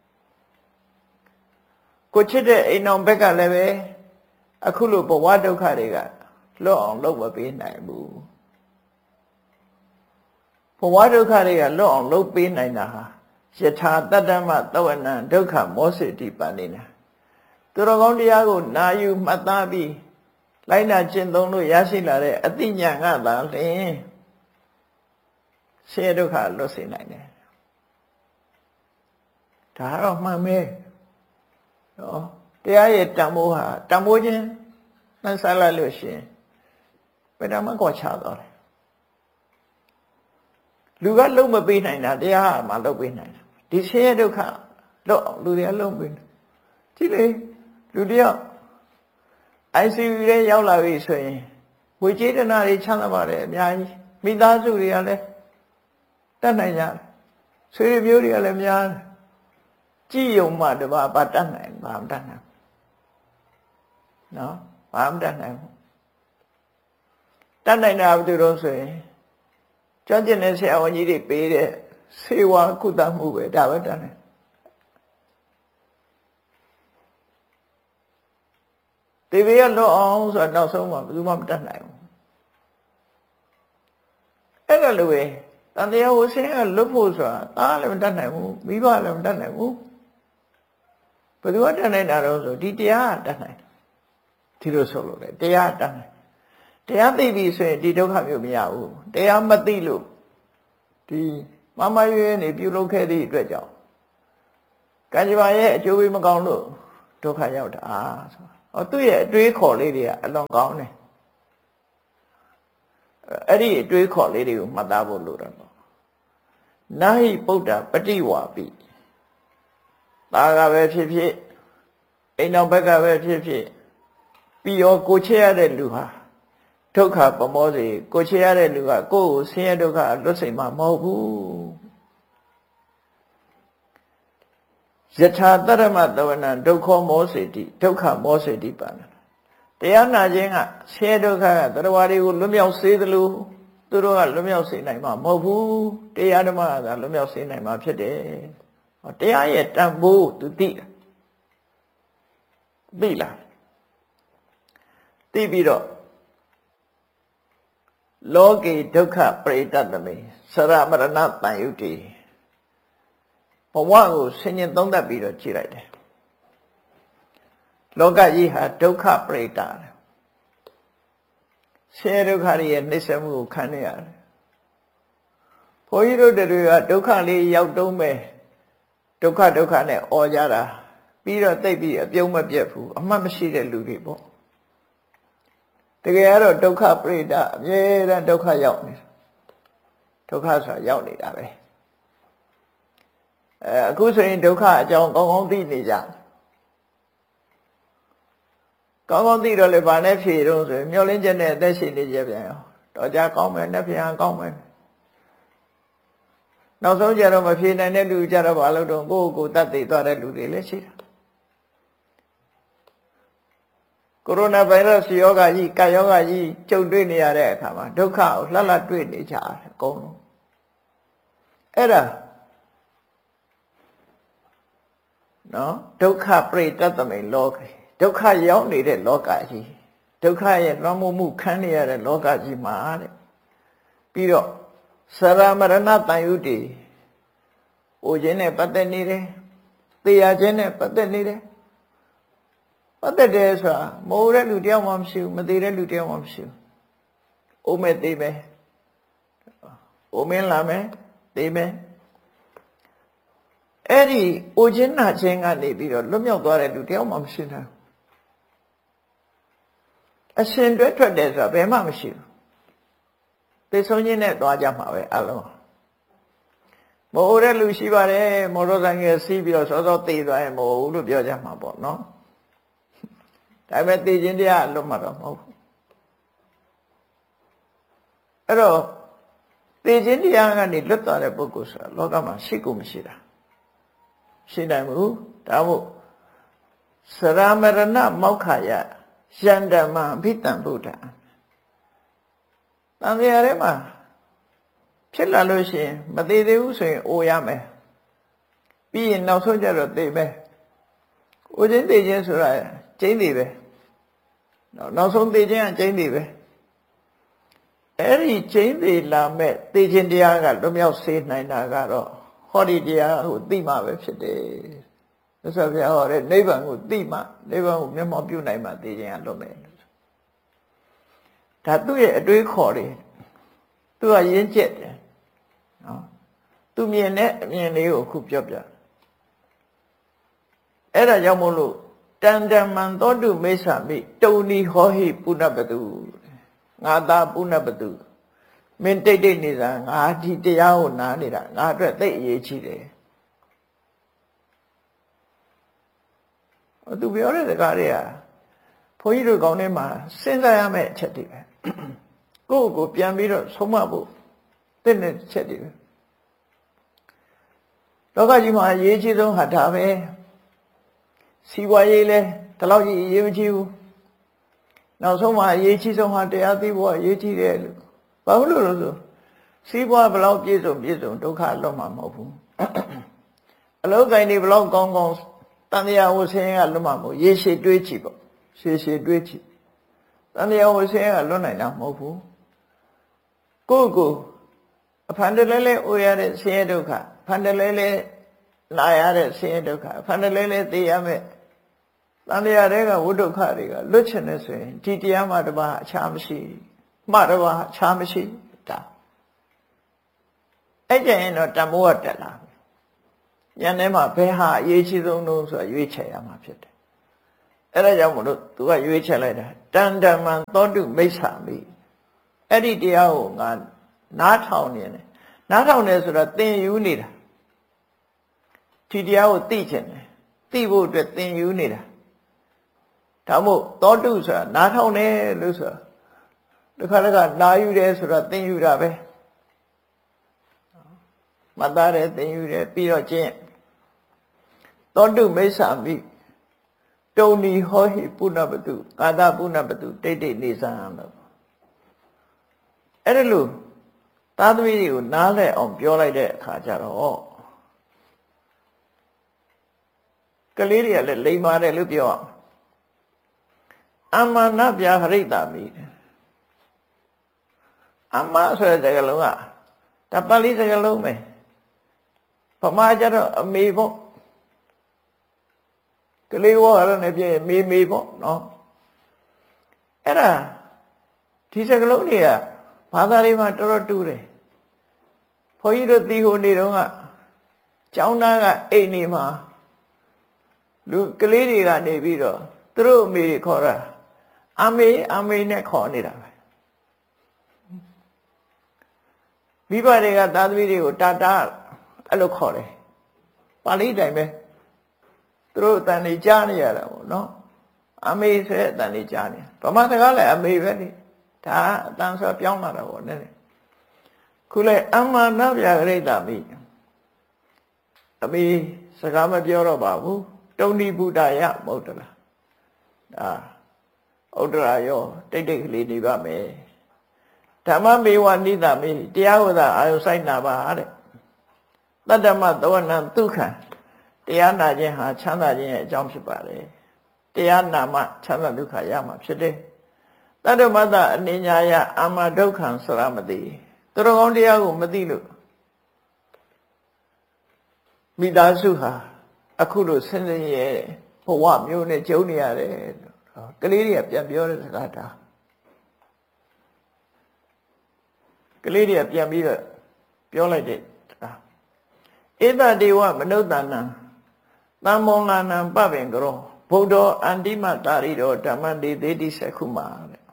ကိုချစ်တဲ့အိမ်တော်ဘက်ကလည်းပဲအခုလိုဘဝဒုက္ခတွေကလွတ်အောင်လုပ်မပေးနိုင်ဘူးဘဝဒုက္ခတွေကလွတ်အောင်လုပ်ပေးနိုင်တာဟာယထာတတ္တမသဝနံဒုက္ခမောစေတိပန္နိနာသူတော်ကောင်းတရားကိုနာယူမှတ်သားပြီးလိုက်နာကျင့်သုံးလို့ရရှိလာတဲ့အသိဉာဏ်ကသာလျှင်ဆင်းရဲဒုက္ခလွတ်စေနိုင်တယ်ဒါတော့မှန်ပဲနော်တရားရဲ့တန်ဖိုးဟာတန်ဖိုးခြင်းနှံစားလိုက်လို့ရှိရင်ဘယ်တော့မှကွာခြားသွားတယ်လူကလုံးမပေးနိုင်တာတရားဟာမှလုံးပေးနိုင်တယ်ဒီဆင်းရဲဒုက္ခလို့လူတွေကလုံးပေးတယ်ကြည့်လေလူတယောက် ICU ထဲရောက်လာပြီဆိုရင်ဝေကျေတနာတွေချမ်းသာပါတယ်အများကြီးမိသားစုတွေကလည်းတတ်နိုင်ကြတယ်ဆွေမျိုးတွေကလည်းများတယ်ကြည်ယုံမှတပါဘာတတ်နိုင်ဘာမတတ်နိုင်နော်ဘာမတတ်နိုင်ဘူးတတ်နိုင်တာဘယ်သူတော့ဆိုရင်ကျွမ်းကျင်တဲ့ဆရာဝန်ကြီးတွေပေးတဲ့ဆေးဝါးကုသမှုပဲဒါပဲတတ်နိုင်တေဘေကလွတ်အောင်ဆိုတော့နောက်ဆုံးမှဘယ်သူမှမတတ်နိုင်ဘူးအဲ့ဒါလိုပဲတန်တရားဝဆင်းကလွတ်ဖို့ဆိုတာသားလည်းမတတ်နိုင်ဘူးမိဘလည်းမတတ်နိုင်ဘူးဘယ်သူကတတ်နိုင်တာတော့ဆိုဒီတရားကတတ်နိုင်ဒီလိုဆိုလို့လေတရားတတ်နိုင်တရားသိပြီဆိုရင်ဒီဒုက္ခမျိုးမရဘူးတရားမသိလို့ဒီမမရွေးနေပြုလုပ်ခဲ့သည့်အတွက်ကြောင့်ကံကြမ္မာရဲ့အကျိုးပေးမကောင်းလို့ဒုက္ခရောက်တာဆိုတာသူ့ရဲ့အတွေးခေါ်လေးတွေကအလွန်ကောင်းတယ်အဲ့ဒီအတွေးခေါ်လေးတွေကိုမှတ်သားဖို့လိုတယ်ပေါ့နာဟိပုဒ္ဓပฏิဝါပိဒါကပဲဖြစ်ဖြစ်အိမ်တော်ဘက်ကပဲဖြစ်ဖြစ်ပြီးရောကိုချရတဲ့လူဟာဒုက္ခပမောစေကိုချရတဲ့လူကကိုယ်ကိုဆင်းရဲဒုက္ခလွတ်စိတ်မှာမဟုတ်ဘူးယထာတရမတဝနံဒုက္ခမောစေတိဒုက္ခမောစေတိပါဏတရားနာခြင်းကဆင်းရဲဒုက္ခကတရားတွေကိုလွတ်မြောက်စေသလိုသူတို့ကလွတ်မြောက်စေနိုင်မှာမဟုတ်ဘူးတရားဓမ္မကလွတ်မြောက်စေနိုင်မှာဖြစ်တယ်တရားရဲ့တန်ဖိုးသူသိလားသိပြီးတော့လောကေဒုက္ခပရိတ္တမေစရမရဏတန်ယုတိဘဝကိုဆင်ញင်သုံးသပ်ပြီးတော့ကြည့်လိုက်တယ်လောကကြီးဟာဒုက္ခပရိတ္တဆင်းရဲဒုက္ခရဲ့နှိစ္စမှုကိုခံနေရတယ်ဘုန်းကြီးတို့တွေကဒုက္ခလေးရောက်တုံးပဲဒုက္ခနဲ့អော်ကြတာပြီးတော့သိပြီးအပြုံးမပြတ်ဘူးအမှတ်မရှိတဲ့လူတွေပေါ့တကယ်ကတော့ဒုက္ခပရိတ္တအမြဲတမ်းဒုက္ခရောက်နေဒုက္ခဆိုတာရောက်နေတာပဲအခုဆိုရင်ဒုက္ခအကြောင်းကောင်းကောင်းသိနေကြကောင်းကောင်းသိတော့လေဗာနဲ့ဖြေတော့ဆိုရင်မျောလင်းချက်နဲ့အသက်ရှင်နေကြပြန်ရောတော့ကြကောင်းမယ်နဲ့ပြန်ကောင်းမယ်နောက်ဆုံးကြတော့မဖြေနိုင်တဲ့လူကြတော့ဘာလို့တော့ကိုယ့်ကိုယ်တတ်သိသွားတဲ့လူတွေလည်းရှိတယ်ကိုရိုနာဗိုင်းရပ်စ်ယောဂကြီးကာယောဂကြီးကြုံတွေ့နေရတဲ့အခါမှာဒုက္ခကိုလှလှတွေ့နေကြတယ်အကုန်လုံးအဲ့ဒါနော်ဒုက္ခပရိတ္တမေလောကေဒုက္ခရောက်နေတဲ့လောကကြီးဒုက္ခရဲ့လွှမ်းမိုးမှုခံနေရတဲ့လောကကြီးမှာတဲ့ပြီးတော့စရမရဏတန်ယုတိအိုခြင်းနဲ့ပတ်သက်နေတယ်သေရခြင်းနဲ့ပတ်သက်နေတယ်ပတ်သက်တယ်ဆိုတာမိုးတဲ့လူတယောက်မှမရှိဘူးမသေးတဲ့လူတယောက်မှမရှိဘူးအိုးမဲ့သေးပဲအိုးမင်းလာမယ်သေးမယ်အဲ့ဒီအိုခြင်းနာခြင်းကနေပြီးတော့လွတ်မြောက်သွားတဲ့လူတယောက်မှမရှိနိုင်ဘူးအရှင်တွဲထွက်တယ်ဆိုတာဘယ်မှမရှိဘူးသိဆုံးခြင်းနဲ့သွားကြမှာပဲအလုံးမိုးတဲ့လူရှိပါတယ်မော်တော်ဆိုင်ကစီးပြီးတော့စောစောသေသွားရင်မို့လို့ပြောကြမှာပေါ့နော်ဒါပေမဲ့သေခြင်းတရားအလွတ်မှာတော့မဟုတ်ဘူးအဲ့တော့သေခြင်းတရားကနေလွတ်သွားတဲ့ပုဂ္ဂိုလ်ဆိုတာလောကမှာရှိကိုမရှိတာရှိနိုင်ဘူးဒါမို့စရမရဏမောက္ခယယန္တမအဘိတံဗုဒ္ဓတန်မြာထဲမှာဖြစ်လာလို့ရှိရင်မသေးသေးဘူးဆိုရင်အိုရမယ်ပြီးရင်နောက်ဆုံးကျတော့သေမယ်အိုခြင်းသေခြင်းဆိုတာကျိန်းသေးပဲနောက်ဆုံးသေခြင်းကကျိန်းသေးပဲအဲ့ဒီကျိန်းသေးလာမဲ့သေခြင်းတရားကလွတ်မြောက်စေနိုင်တာကတော့ဟောဒီတရားကိုသိမှပဲဖြစ်တယ်သစ္စာပြဟောတဲ့နိဗ္ဗာန်ကိုသိမှနိဗ္ဗာန်ကိုမျက်မှောက်ပြုနိုင်မှသေခြင်းကလွတ်မယ်ဒါသူ့ရဲ့အတွေးခေါ်တယ်သူကရင်းကျက်တယ်နော်သူမြင်တဲ့အမြင်လေးကိုအခုပြောပြအဲ့ဒါကြောင့်မို့လို့တန်တမန်သောတုမိစ္ဆာမိတုံနီဟောဟိပုဏ္ဏပတုငါသာပုဏ္ဏပတုမင်းတိတ်တိတ်နေစားငါဒီတရားကိုနားနေတာငါအတွက်သိအရေးကြီးတယ်သူပြောတဲ့စကားတွေကဘုန်းကြီးတို့ကောင်းထဲမှာစဉ်းစားရမယ့်အချက်တွေပဲကိုယ့်ကိုပြန်ပြီးတော့ဆုံးမဖို့သိတဲ့ချက်တွေပဲလောကကြီးမှာအရေးကြီးဆုံးဟာဒါပဲစီးပွားရေးလဲဒီလောက်ကြီးအရေးမကြီးဘူးနောက်ဆုံးမှာအရေးကြီးဆုံးဟာတရားသိဖို့အရေးကြီးတယ်လို့ဘာလို့လဲဆိုစီးပွားဘလောက်ပြည့်စုံဒုက္ခလွတ်မှာမဟုတ်ဘူးအလုံးကိုင်းတွေဘလောက်ကောင်းတန်တရားဝဆင်းရဲကလွတ်မှာမဟုတ်ရေရှည်တွေးကြည့်ပေါ့ရှည်တွေးကြည့်တန်တရားဝဆင်းရဲကလွတ်နိုင်တာမဟုတ်ဘူးကိုအဖန်တလဲအိုရတဲ့ဆင်းရဲဒုက္ခဖန်တလဲနာရတဲ့ဆင်းရဲဒုက္ခဖန်တလဲသိရမယ်တန်တရားတွေကဝိဒုက္ခတွေကလွတ်ချင်နေဆိုရင်ဒီတရားမှတပါးအခြားမရှိမှတပါးအခြားမရှိဒါအဲ့ကြရင်တော့တန်ဖိုးကတက်လာဉာဏ်ထဲမှာဘယ်ဟာအရေးကြီးဆုံးလို့ဆိုတာရွေးချယ်ရမှာဖြစ်တယ်အဲ့ဒါကြောင့်မလို့သူကရွေးချက်လိုက်တာတန်ဓမ္မံသောတုမိစ္ဆာမိအဲ့ဒီတရားကိုငါနားထောင်နေတယ်နားထောင်နေဆိုတာသင်ယူနေတာဒီတရားကိုသိချင်တယ်သိဖို့အတွက်သင်ယူနေတာဒါမို့သောတုဆိုတာနားထောင်တယ်လို့ဆိုတာတခါတခါနာယူတယ်ဆိုတာသင်ယူတာပဲမှတ်သားတယ်သင်ယူတယ်ပြီးတော့ကျင့်သောတုမိစ္ဆာမိတုံနီဟောဟိပုဏ္ဏပတုကာသပုဏ္ဏပတုတိတ်တိတ်နေစံလို့အဲ့ဒါလို့သာသမီတွေကိုနားလည်အောင်ပြောလိုက်တဲ့အခါကျတော့ကလေးတွေကလည်းလိမ္မာတယ်လို့ပြောအောင်အမနာပြဟရိတာမိအမဆိုတဲ့စကားလုံးကဒါပါဠိစကားလုံးပဲဗမာကျတော့အမေပေါ့ကလေးဝါရနဲ့ပြည့်မေပေါ့နော်အဲ့ဒါဒီစကားလုံးတွေကဘာသာတွေမှာတော်တော်တူတယ်ဘုန်းကြီးတို့တီဟိုနေတော့ကကျောင်းသားကအိမ်နေမှာလူကလေးတွေကနေပြီးတော့သူတို့အမေတွေခေါ်တာအမေနဲ့ခေါ်နေတာပဲမိဘတွေကသားသမီးတွေကိုတာအဲ့လိုခေါ်တယ်ပါဠိတိုင်းပဲသူတို့အတန်တွေကြားနေရတာပေါ့နော်အမေဆိုတဲ့အတန်တွေကြားနေဗမာစကားလည်းအမေပဲလေဒါအတန်ဆိုပြောင်းလာတာပေါ့နည်းနည်းခုလေအမနာပြဂရိတာမိအမေစကားမပြောတော့ပါဘူးတုံဏိဗုဒ္ဓယမဟုတ်တလားဒါဥဒ္ဒရာရောတိတ်တိတ်ကလေးနေပါမယ်ဓမ္မမေဝနိဒမေတရားဝဒအာယုစိုက်နာပါတဲ့တတ္တမသဝနံဒုက္ခံတရားနာခြင်းဟာချမ်းသာခြင်းရဲ့အကြောင်းဖြစ်ပါတယ်တရားနာမှချမ်းသာဒုက္ခရမှာဖြစ်တယ်တတ္တမတအနိညာယအာမဒုက္ခံဆိုတာမသိသူတော်ကောင်းတရားကိုမသိလို့မိသားစုဟာအခုလိုဆင်းရဲရဲ့ဘဝမျိုးနဲ့ကြုံနေရတယ်ကလေးတွေကပြန်ပြောတဲ့စကားဒါကလေးတွေကပြန်ပြီးတော့ပြောလိုက်တဲ့ဧတဒေဝမနုဿာနံသံမောလာနံပပင်ကရောဗုဒ္ဓောအန္တိမတာရိတောဓမ္မတေသေတိစခုမာတဲ့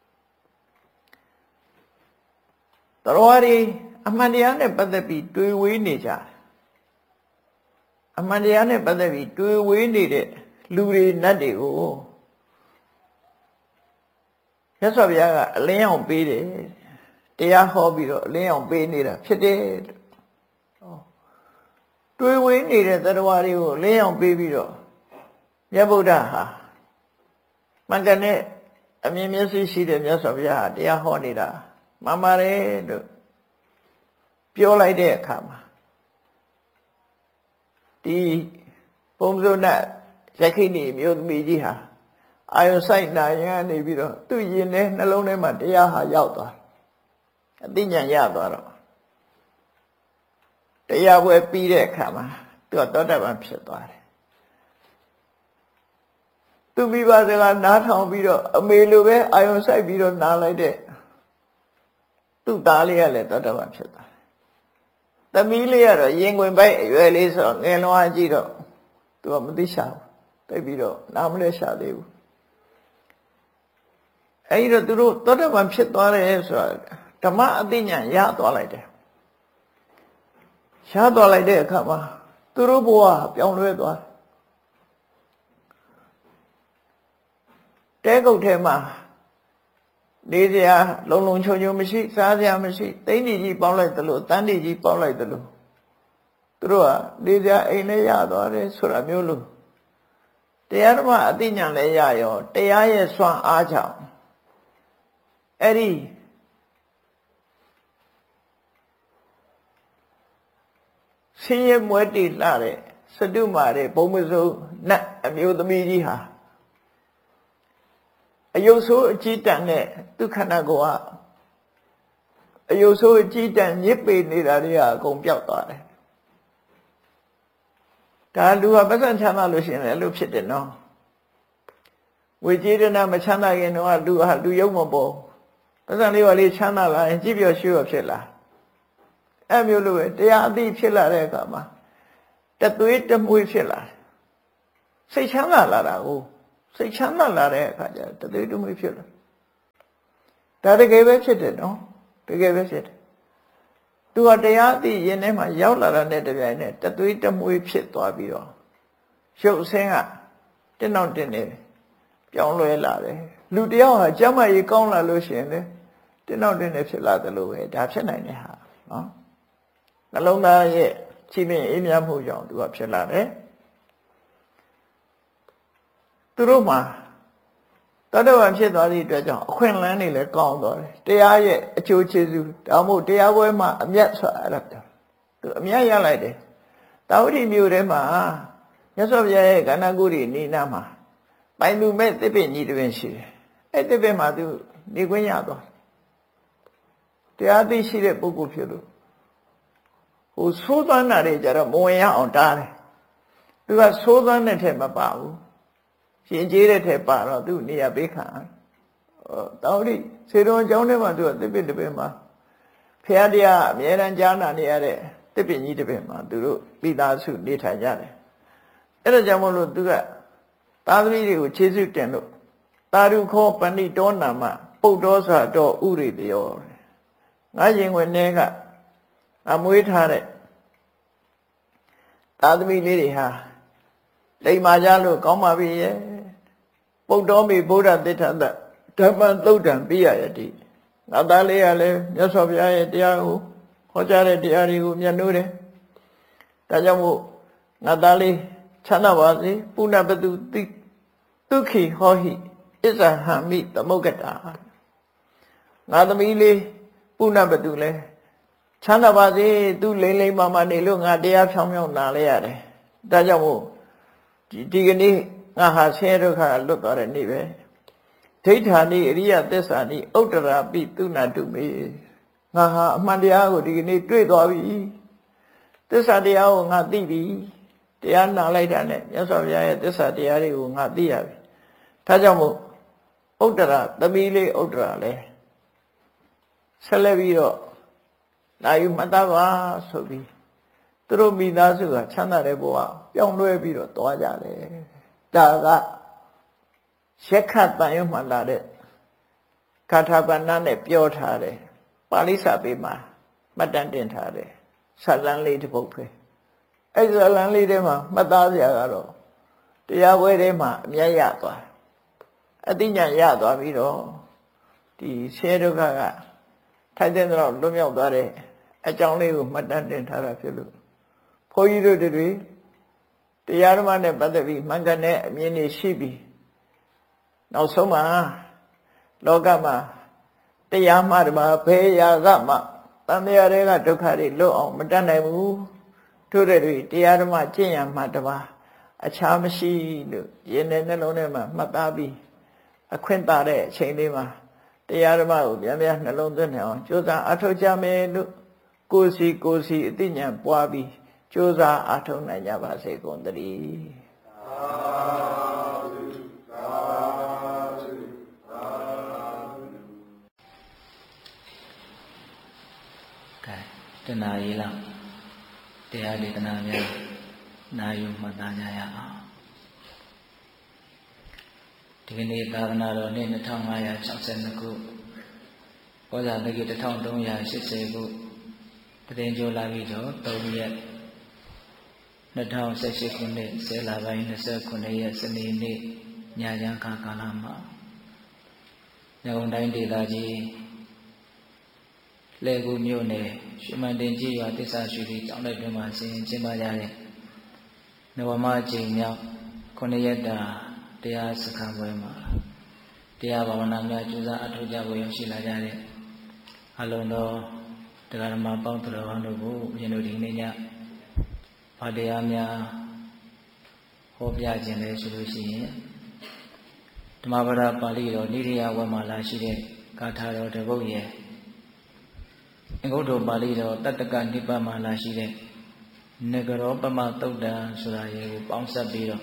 တော်ရီအမှန်တရားနဲ့ပတ်သက်ပြီးတွေးဝေးနေကြတယ်အမှန်တရားနဲ့ပတ်သက်ပြီးတွေးဝေးနေတဲ့လူတွေနတ်တွေကိုမြတ်စွာဘုရားကအလင်းအောင်ပေးတယ်တရားဟောပြီးတော့အလင်းအောင်ပေးနေတာဖြစ်တယ်တွေးဝေးနေတဲ့သတ္တဝါတွေကိုအလင်းအောင်ပေးပြီးတော့မြတ်ဗုဒ္ဓဟာမှန်ကန်တဲ့အမြင်မျက်စိရှိတဲ့မြတ်စွာဘုရားဟာတရားဟောနေတာမှန်ပါတယ်လို့ပြောလိုက်တဲ့အခါမှာဒီပုံစုံနဲ့ရခိဏီမျိုးသမီးကြီးဟာအာယုဆိုင်နာရန်နေပြီးတော့သူ့ရင်ထဲနှလုံးထဲမှာတရားဟာရောက်သွားအသိဉာဏ်ရသွားတော့တရားပွဲပြီးတဲ့အခါမှာသူကသောတာပန်ဖြစ်သွားတယ်သူမိဘစကားနားထောင်ပြီးတော့အမေလိုပဲအာယုဆိုင်ပြီးတော့နားလိုက်တဲ့သူ့သားလေးကလည်းသောတာပန်ဖြစ်သွားတယ်သမီးလေးကတော့ရင်ခွင်ပိုက်အရွယ်လေးဆိုတော့ငယ်လွန်အားကြီးတော့သူကမသိရှာဘူးတိတ်ပြီးတော့နားမလဲရှာသေးဘူးအဲဒီတော့သူတို့သောတာပန်ဖြစ်သွားတယ်ဆိုတာဓမ္မအသိဉာဏ်ရသွားလိုက်တယ်ရသွားလိုက်တဲ့အခါမှာသူတို့ဘဝပြောင်းလဲသွားတဲကုတ်ထဲမှာနေစရာလုံလုံချုံချုံမရှိစားစရာမရှိသိန်းကြီးပေါင်းလိုက်သလိုတန်းကြီးပေါင်းလိုက်သလိုသူတို့ကနေစရာအိမ်လည်းရသွားတယ်ဆိုတာမျိုးလို့တရားဓမ္မအသိဉာဏ်လည်းရရောတရားရဲ့စွမ်းအားကြောင့်အဲ့ဒီဆင်းရဲမွဲတေလှတဲ့စတုမာတဲ့ဘုံမစိုးနတ်အမျိုးသမီးကြီးဟာအယုတ်ဆိုးအကြည့်တန်တဲ့ဒုက္ခနာကိုကအယုတ်ဆိုးအကြည့်တန်ညစ်ပေနေတာတွေကအကုန်ပြောက်သွားတယ်ဒါလူကပတ်စံချမ်းသာလို့ရှိရင်လည်းလို့ဖြစ်တယ်နော်ဝေကြေးဒနာမချမ်းသာခင်တော့လူဟာလူယုံမပေါ်ပတ်စံလေးပါလေးချမ်းသာလာရင်ကြည့်ပြောရွှေ့ဖြစ်လာအဲ့မျိုးလိုပဲတရားအသိဖြစ်လာတဲ့အခါမှာတသွေးတမွေးဖြစ်လာစိတ်ချမ်းသာလာတာကိုစိတ်ချမ်းသာလာတဲ့အခါကျတသွေးတမွေးဖြစ်လာဒါတကယ်ပဲဖြစ်တယ်နော်တကယ်ပဲဖြစ်တယ်သူကတရားသိရင်ထဲမှာရောက်လာတဲ့တပြိုင်နက်တသွေးတမွေးဖြစ်သွားပြီးတော့ရုပ်ဆင်းကတင်းတော့တင်းနေပြောင်းလဲလာတယ်လူတယောက်ဟာကျမ်းမာရေးကောင်းလာလို့ရှိရင်လေတင်းတော့တင်းနေဖြစ်လာတယ်လို့ပဲဒါဖြစ်နိုင်တဲ့ဟာနော်နှလုံးသားရဲ့ချီးမြှင့်အေးမြတ်မှုကြောင့်သူကဖြစ်လာတယ်သူတို့မှာတတဝံဖြစ်သွားသည့်အတွက်ကြောင့်အခွင့်အလမ်းတွေလည်းကောင်းသွားတယ်တရားရဲ့အကျိုးကျေးဇူးဒါမှမဟုတ်တရားပွဲမှာအမျက်ဆိုတာအဲ့ဒါသူအမျက်ရလိုက်တယ်တာဝတိမြို့ထဲမှာမြတ်စွာဘုရားရဲ့ကန္နာကုရီနေနာမှာပိုင်လူမဲ့သစ်ပင်ကြီးတစ်ပင်ရှိတယ်အဲ့သစ်ပင်မှာသူနေခွင့်ရသွားတရားသိရှိတဲ့ပုဂ္ဂိုလ်ဖြစ်လို့ဟိုသိုးသွမ်းတာတွေကြတော့မဝင်ရအောင်တားတယ်သူကသိုးသွမ်းတဲ့ထက်မပါဘူးရှင်ကျေးတဲ့ထက်ပါတော့သူနေရာပေးခံတောင်းတိစေတော်ကျောင်းထဲမှာသူကသစ်ပင်တစ်ပင်မှာဖရာတရားအမြဲတမ်းကြားနာနေရတဲ့သစ်ပင်ကြီးတစ်ပင်မှာသူတို့ပိသားစုနေထိုင်ကြတယ်အဲ့ဒါကြောင့်မို့လို့သူကသားသမီးတွေကိုခြေဆုတင်လို့တာရုခောပဏိတောနာမပုတ်တော်စွာတော်ဥရိတယောငါရင်ဝင်ထဲကအမွေးထားတဲ့သားသမီးလေးတွေဟာလိမ္မာကြလို့ကောင်းပါပြီရဲ့ပုတ်တော်မိဗုဒ္ဓသစ္စာဓမ္မသုတ်တံပြရယတိငါသားလေးကလည်းမြတ်စွာဘုရားရဲ့တရားကိုဟောကြားတဲ့တရားတွေကိုမျက်နှိုးတယ်ဒါကြောင့်မို့ငါသားလေးချမ်းသာပါစေပုဏ္ဏပတုတိဒုက္ခိဟောဟိဣဇဟံမိသမုဂ္ဂတာငါသမီးလေးပုဏ္ဏပတုလဲချမ်းသာပါစေသူလိမ့်လိမ့်မာမာနေလို့ငါတရားဖြောင်းဖြောင်းနာလဲရတယ်ဒါကြောင့်မို့ဒီကနေ့ငါဟာဆင်းရဲဒုက္ခလွတ်သွားတဲ့နေ့ပဲဒိဋ္ဌာနိအရိယသစ္စာနိဥတ္တရာပိသုဏတုမေငါဟာအမှန်တရားကိုဒီကနေ့တွေ့သွားပြီသစ္စာတရားကိုငါသိပြီတရားနာလိုက်တာနဲ့မြတ်စွာဘုရားရဲ့သစ္စာတရားတွေကိုငါသိရပြီဒါကြောင့်မို့ဥတ္တရာသမီးလေးဥတ္တရာလဲဆက်လက်ပြီးတော့လာယူမှတ်သားပါဆိုပြီးသူတို့မိသားစုကချမ်းသာတဲ့ဘဝပြောင်းလဲပြီးတော့သွားကြတယ်ဒါကရက်ခတ်တန်ရုံမှလာတဲ့ဂါထာပဏ္ဏနဲ့ပြောထားတယ်ပါဠိစာပေမှာမှတ်တမ်းတင်ထားတယ်ဇာလံလေးတစ်ပုဒ်ပဲအဲ့ဇာလံလေးထဲမှာမှတ်သားစရာကတော့တရားပွဲထဲမှာအမြတ်ရသွားအသိဉာဏ်ရသွားပြီးတော့ဒီဆင်းရဲဒုက္ခကထိုက်တဲ့တော့လွတ်မြောက်သွားတဲ့အကြောင်းလေးကိုမှတ်တမ်းတင်ထားတာဖြစ်လို့ဘုန်းကြီးတို့တွေတရားဓမ္မနဲ့ပတ်သက်ပြီးမှန်ကန်တဲ့အမြင်တွေရှိပြီးနောက်ဆုံးမှာလောကမှာတရားမှတပါဘယ်ရာကမှတန်တရားတွေကဒုက္ခတွေလွတ်အောင်မတတ်နိုင်ဘူးထို့တဲ့တွေတရားဓမ္မကျင့်ရမှတပါအခြားမရှိလို့ရင်ထဲနှလုံးထဲမှာမှတ်သားပြီးအခွင့်တာတဲ့အချိန်လေးမှာတရားဓမ္မကိုပြန်ပြန်နှလုံးသွင်းနေအောင်ကြိုးစားအထောက်ကြမယ်လို့ကိုယ်စီအသိဉာဏ်ပွားပြီးကြိုးစားအထောက်နိုင်ကြပါစေကုန်သတည်းတဏှာရေးလောက်တရားဒေသနာများနာယူမှတ်သားကြရအောင်ဒီကနေ့သာသနာတော်နှစ်2562ခုဘောဇာတက္ကီ1380ခုတည်င်းကျော်လာပြီးတော့3ရက်2018ခုနှစ်10လပိုင်း29ရက်စနေနေ့ညချမ်းခါကာလမှာရန်ကုန်တိုင်းဒေသကြီးလေကူမြို့နယ်ရွှေမန်တင်ကြီးရွာတစ္ဆာရွှေပြည်ကျောင်းတိုက်တွင်မှာဆင်ကျင်းပကြတဲ့နဝမအကြိမ်မြောက်9ရက်တာတရားစခန်းပွဲမှာတရားဘာဝနာများကျူးစာအထောက်ကြဖို့ရောက်ရှိလာကြတဲ့အလုံးတော်တရားဓမ္မပေါင်းတော်ဟောင်းတို့ကိုမြင်လို့ဒီနေ့ညဘာတရားများဟောပြခြင်းလဲဆိုလို့ရှိရင်ဓမ္မပဒပါဠိတော်နိရိယဝတ်မှာလာရှိတဲ့ဂါထာတော်တစ်ပုဒ်ရဲ့အင်္ဂုတ္တပါဠိတော်တတ္တကနိပတ်မှာလာရှိတဲ့နဂရောပမသုတ်တံဆိုတာရေကိုပေါင်းစပ်ပြီးတော့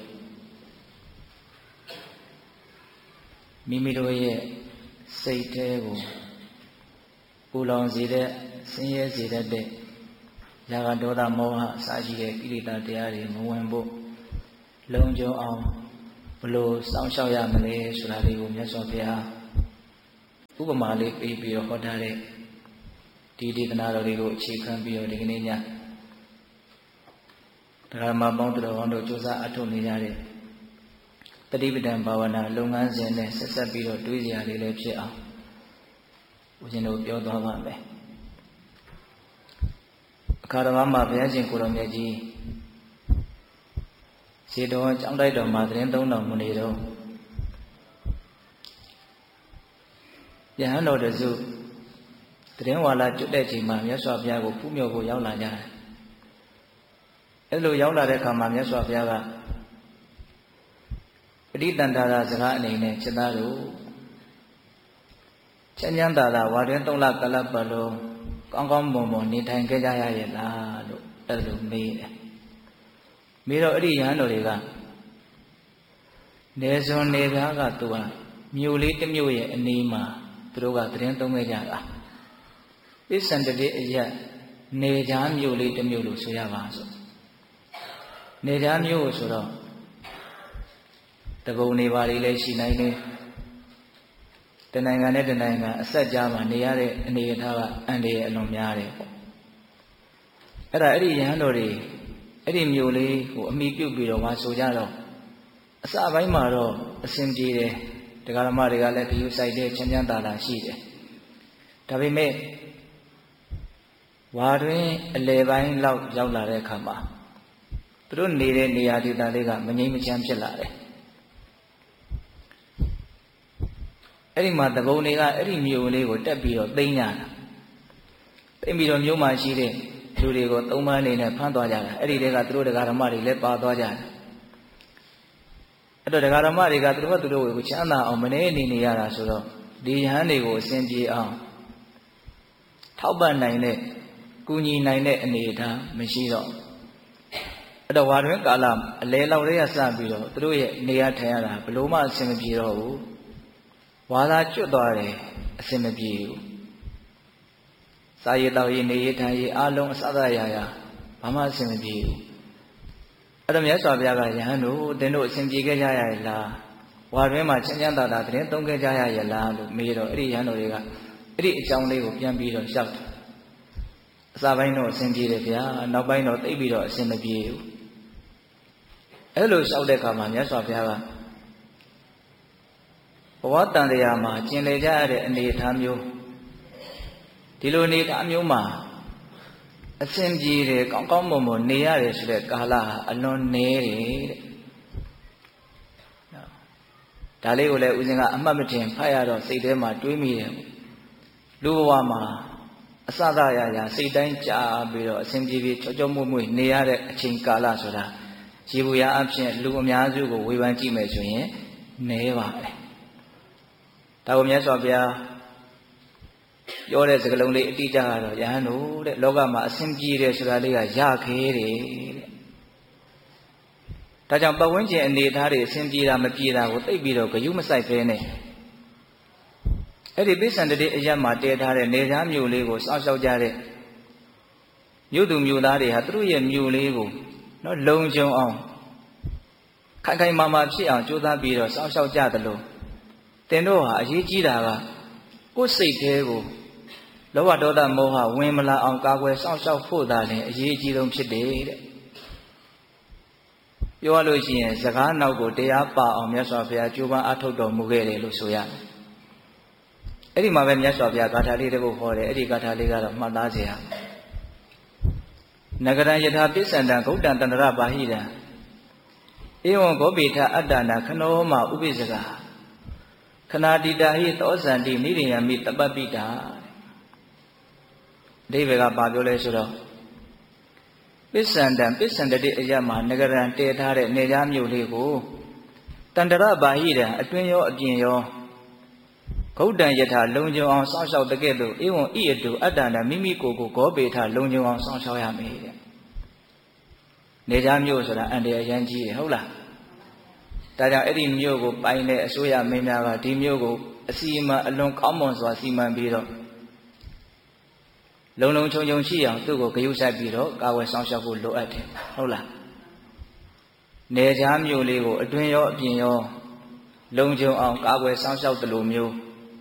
မိမိတို့ရဲ့စိတ်ထဲကိုပူလောင်စေတဲ့ဆင်းရဲစေတဲ့ရာဂဒေါသမောဟအစရှိတဲ့ကိလေသာတရားတွေမဝင်ဖို့လုံခြုံအောင်ဘလို့စောင့်ရှောက်ရမလဲဆိုတာလေးကိုမြတ်စွာဘုရားဥပမာလေးပေးပြီးတော့ဟောထားတဲ့ဒီဒေသနာတော်လေးကိုအခြေခံပြီးတော့ဒီကနေ့ညတရားမှာပေါင်းတော်ကောင်းတို့ကြိုးစားအထောက်နေကြတဲ့တတိပဒံဘာဝနာလုပ်ငန်းစဉ်နဲ့ဆက်ဆက်ပြီးတော့တွေးစရာလေးလည်းဖြစ်အောင်ဦးဇင်းတို့ပြောသွားပါမယ်အခါတော်မှာဘုရားရှင်ကိုတော်မြတ်ကြီးဇေတဝန်ကျောင်းတိုက်တော်မှာသတင်းသုံးတော်မူနေတော့ယဟန်တော်တစုသတင်းဝါလာကျွတ်တဲ့ချိန်မှာမြတ်စွာဘုရားကိုဖူးမြော်ဖို့ရောက်လာကြတယ်အဲလိုရောက်လာတဲ့အခါမှာမြတ်စွာဘုရားကပဋိတန္တရာစကားအနေနဲ့ချက်သားတို့ချမ်းချမ်းသာသာဝါတွင်3လကလပ်ပတ်လုံးကောင်းကောင်းမွန်မွန်နေထိုင်ကြရရဲ့လားလို့အဲ့လိုမေးတယ်မေးတော့အဲ့ဒီယဟန်တော်တွေကနေစွန်နေပြားကသူကမြို့လေးတစ်မြို့ရဲ့အနီးမှာသူတို့ကသတင်းသုံးခဲ့ကြတာပိဿန္တတိအရက်နေကြားမြို့လေးတစ်မြို့လို့ဆိုရပါစို့နေကြားမြို့ဆိုတော့တပုံနေပါလေးလည်းရှိနိုင်တယ်တနိုင်ငံနဲ့တနိုင်ငံအဆက်ကြားမှာနေရတဲ့အနေအထားကအန္တရာယ်အလွန်များတယ်ပေါ့အဲ့ဒီယဟန်တော်တွေအဲ့ဒီမြို့လေးကိုအမိပြုတ်ပြီးတော့ဝါဆိုကြတော့အစပိုင်းမှာတော့အစဉ်ပြေတယ်တရားဓမ္မတွေကလည်းဒီလိုစိုက်တဲ့ချမ်းချမ်းသာသာရှိတယ်ဒါပေမဲ့ဝါတွင်အလယ်ပိုင်းလောက်ရောက်လာတဲ့အခါမှာသူတို့နေတဲ့နေရာဒေသလေးကမငြိမ်းမချမ်းဖြစ်လာတယ်အဲ့ဒီမှာတပုံတွေကအဲ့ဒီမြို့လေးကိုတက်ပြီးတော့သိမ်းကြတာသိမ်းပြီးတော့မြို့မှာရှိတဲ့လူတွေကိုသုံးပန်းနေနဲ့ဖမ်းသွားကြတာအဲ့ဒီတည်းကသူတို့တရားဓမ္မတွေလည်းပါသွားကြတယ်အဲ့တော့တရားဓမ္မတွေကသူတို့ကိုချမ်းသာအောင်မနေနေရတာဆိုတော့ဒီယဟန်တွေကိုအစဉ်ပြေအောင်ထောက်ပံ့နိုင်တဲ့ကူညီနိုင်တဲ့အနေအထားမရှိတော့အဲ့တော့ဝါတွင်ကာလအလဲလောက်လေးရစပြီးတော့သူတို့ရဲ့နေရာထိုင်ရတာဘလို့မှအဆင်မပြေတော့ဘူးဝါသာကျွတ်သွားတယ်အဆင်မပြေဘူးစာရေးတော်ရေးနေရေးထိုင်ရေးအလုံးအစသရရာဘာမှအဆင်မပြေဘူးအဲ့တော့မြတ်စွာဘုရားကယဟန်တို့သင်တို့အဆင်ပြေခဲ့ကြရရဲ့လားဝါတွင်မှာချမ်းချမ်းသာသာသတင်းသုံးခဲ့ကြရရဲ့လားလို့မေးတော့အဲ့ဒီယဟန်တို့တွေကအဲ့ဒီအကြောင်းလေးကိုပြန်ပြီးတော့ရှောက်တယ်အစပိုင်းတော့အဆင်ပြေတယ်ဗျာနောက်ပိုင်းတော့သိပြီးတော့အဆင်မပြေဘူးအဲ့လိုရှောက်တဲ့အခါမှာမြတ်စွာဘုရားကဘဝတန်တရားမှာကျင်လည်ကြရတဲ့အနေအထားမျိုးဒီလိုအနေအထားမျိုးမှာအဆင်ပြေတယ်ကောင်းကောင်းမွန်မွန်နေရတယ်ဆိုတဲ့ကာလဟာအလွန်နည်းတယ်တဲ့ဒါလေးကိုလည်းဦးဇင်းကအမှတ်မတင်ဖတ်ရတော့စိတ်ထဲမှာတွေးမိတယ်လူဘဝမှာအစသရရာစိတ်တိုင်းကြာပြီးတော့အစဉ်ပြေပြေချောချောမွေ့မွေ့နေရတဲ့အချိန်ကာလဆိုတာရေဘူးရအဖြစ်လူအများစုကိုဝေဖန်ကြည့်မယ်ဆိုရင်နည်းပါတယ်ဒါကိုမြတ်စွာဘုရားပြောတဲ့စကားလုံးလေးအတိအကျကတော့ယဟန်တို့တဲ့လောကမှာအစဉ်ပြေတယ်ဆိုတာလေးကရခဲတယ်တဲ့ဒါကြောင့်ပတ်ဝန်းကျင်အနေအထားတွေအစဉ်ပြေတာမပြေတာကိုသိပြီးတော့ဂယုမစိုက်ဖဲနဲ့အဲ့ဒီပိဿန္တတိအရက်မှာတည်ထားတဲ့နေသားမြို့လေးကိုစောင့်ရှောက်ကြတဲ့မြို့သူမြို့သားတွေဟာသူတို့ရဲ့မြို့လေးကိုနော်လုံခြုံအောင်ခိုင်ခိုင်မာမာဖြစ်အောင်ကြိုးစားပြီးတော့စောင့်ရှောက်ကြသလိုတင်တို့ဟာအရေးကြီးတာကကိုယ်စိတ်သေးကိုလောဘဒေါသမောဟဝင်မလာအောင်ကာကွယ်စောင့်ရှောက်ဖို့သာလည်းအရေးကြီးဆုံးဖြစ်တယ်တဲ့ပြောရလို့ရှိရင်စကားနောက်ကိုတရားပါအောင်မြတ်စွာဘုရားကြိုးပမ်းအားထုတ်တော်မူခဲ့တယ်လို့ဆိုရတယ်အဲ့ဒီမှာပဲမြတ်စွာဘုရားဂါထာလေးတစ်ခုဟောတယ်အဲ့ဒီဂါထာလေးကတော့မှတ်သားစရာနဂရံယထာပိဿန္တံဂௌတံတန္တရပါဟိတံဧဝံဂောပိထအတ္တနာခနောမဥပိစ္ဆကခဏတိတာဟိသောဇန္တိနိရိယမိတပ္ပပိတာအဓိပ္ပာယ်ကဘာပြောလဲဆိုတော့ပိဿန္တံပိဿန္တတိအယမှာနဂရံတည်ထားတဲ့နေကြားမြို့လေးကိုတန္တရပါဟိတံအတွင်းရောအပြင်ရောဂௌတံယထာလုံခြုံအောင်စောင့်ရှောက်တဲ့ကဲ့သို့ဧဝံဤအတုအတ္တနာမိမိကိုယ်ကိုဂောပေထလုံခြုံအောင်စောင့်ရှောက်ရမယ်တဲ့နေကြားမြို့ဆိုတာအန္တရာယ်ရမ်းကြီးတယ်ဟုတ်လားဒါကြောင့်အဲ့ဒီမြို့ကိုပိုင်တဲ့အစိုးရမင်းများကဒီမြို့ကိုအစီအမံအလွန်ကောင်းမွန်စွာစီမံပြီးတော့လုံလုံခြုံခြုံရှိအောင်သူ့ကိုဂရုစိုက်ပြီးတော့ကာဝယ်ဆောင်ရှောက်ဖို့လိုအပ်တယ်ဟုတ်လားနေချားမျိုးလေးကိုအတွင်းရောအပြင်ရောလုံခြုံအောင်ကာကွယ်စောင့်ရှောက်တယ်လို့မျိုး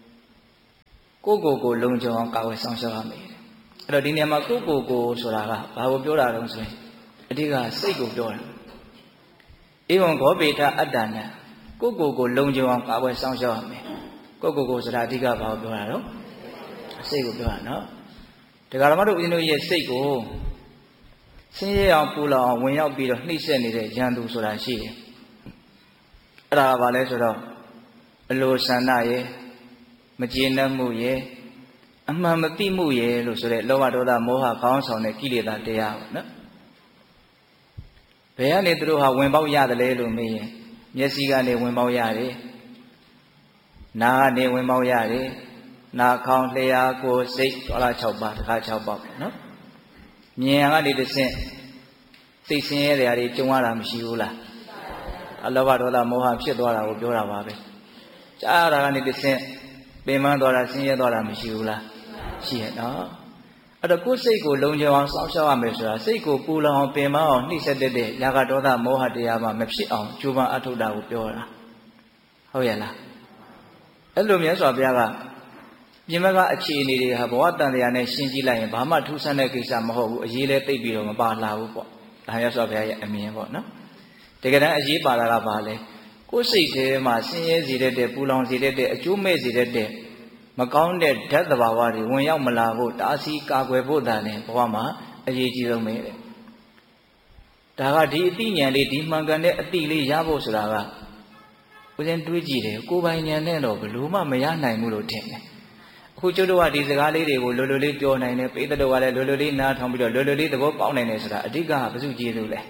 ကိုလုံခြုံအောင်ကာကွယ်စောင့်ရှောက်ရမယ်အဲ့တော့ဒီနေရာမှာကိုဆိုတာကဘာကိုပြောတာလဲဆိုရင်အဓိကစိတ်ကိုပြောတာဧဝံဂောပေထအတ္တနာကိုလုံခြုံအောင်ကာကွယ်စောင့်ရှောက်ရမယ်ကိုဆိုတာအဓိကဘာကိုပြောတာတော့စိတ်ကိုပြောတာနော်တရားဓမ္မတို့ဦးဇင်းတို့ရဲ့စိတ်ကိုဆင်းရဲအောင်ပူလောင်အောင်ဝင်ရောက်ပြီးတော့နှိမ့်ဆက်နေတဲ့ရန်သူဆိုတာရှိတယ်အဲ့ဒါကဘာလဲဆိုတော့အလိုဆန္ဒရဲ့မကျေနပ်မှုရဲ့အမှန်မသိမှုရဲ့လို့ဆိုတဲ့လောဘဒေါသမောဟခေါင်းဆောင်တဲ့ကိလေသာတရားပေါ့နော်ဘယ်ကနေသူတို့ဟာဝင်ပေါက်ရတယ်လဲလို့မေးရင်မျက်စိကနေဝင်ပေါက်ရတယ်နားကနေဝင်ပေါက်ရတယ်နာခေါင်းလျှာကိုယ်စိတ်ဒေါသ6ပါးတစ်ခါ6ပေါက်နော်မြင်ကနေတစ်ဆင့်စိတ်ဆင်းရဲတဲ့အရာတွေကြုံရတာမရှိဘူးလားအလောဘဒေါသမောဟဖြစ်သွားတာကိုပြောတာပါပဲကြားရတာကနေတစ်ဆင့်ပင်ပန်းသွားတာဆင်းရဲသွားတာမရှိဘူးလားရှိရဲ့နော်အဲ့တော့ကိုယ်စိတ်ကိုလုံခြုံအောင်စောင့်ရှောက်ရမယ်ဆိုတာစိတ်ကိုပူလောင်အောင်ပင်ပန်းအောင်နှိမ့်ဆက်တဲ့ရာဂဒေါသမောဟတရားမှမဖြစ်အောင်ကြိုးပမ်းအထုတ်တာကိုပြောတာဟုတ်ရဲ့လားအဲ့လိုမြတ်စွာဘုရားကပြင်ဘက်ကအခြေအနေတွေဟာဘဝတန်တရားနဲ့ရှင်းကြည့်လိုက်ရင်ဘာမှထူးဆန်းတဲ့ကိစ္စမဟုတ်ဘူးအရေးလဲသိပ်ပြီးတော့မပါလာဘူးပေါ့ဒါမြတ်စွာဘုရားရဲ့အမြင်ပေါ့နော်တကယ်တမ်းအရေးပါတာကဘာလဲကိုယ်စိတ်ထဲမှာဆင်းရဲစေတဲ့ပူလောင်စေတဲ့အကျိုးမဲ့စေတဲ့မကောင်းတဲ့ဓာတ်သဘာဝတွေဝင်ရောက်မလာဖို့တားဆီးကာကွယ်ဖို့သာလဲဘဝမှာအရေးကြီးဆုံးပဲတဲ့ဒါကဒီအသိဉာဏ်လေးဒီမှန်ကန်တဲ့အသိလေးရဖို့ဆိုတာကဦးဇင်းတွေးကြည့်တယ်ကိုယ်ပိုင်ဉာဏ်နဲ့တော့ဘယ်လို့မှမရနိုင်ဘူးလို့ထင်တယ်အခုကျုပ်တို့ကဒီစကားလေးတွေကိုလွယ်လွယ်လေးပြောနိုင်တယ်ပိဋကတို့ကလည်းလွယ်လွယ်လေးနားထောင်ပြီးတော့လွယ်လွယ်လေးသဘောပေါက်နိုင်တယ်ဆိုတာအဓိကကဘုစုကျေးဇူးလဲ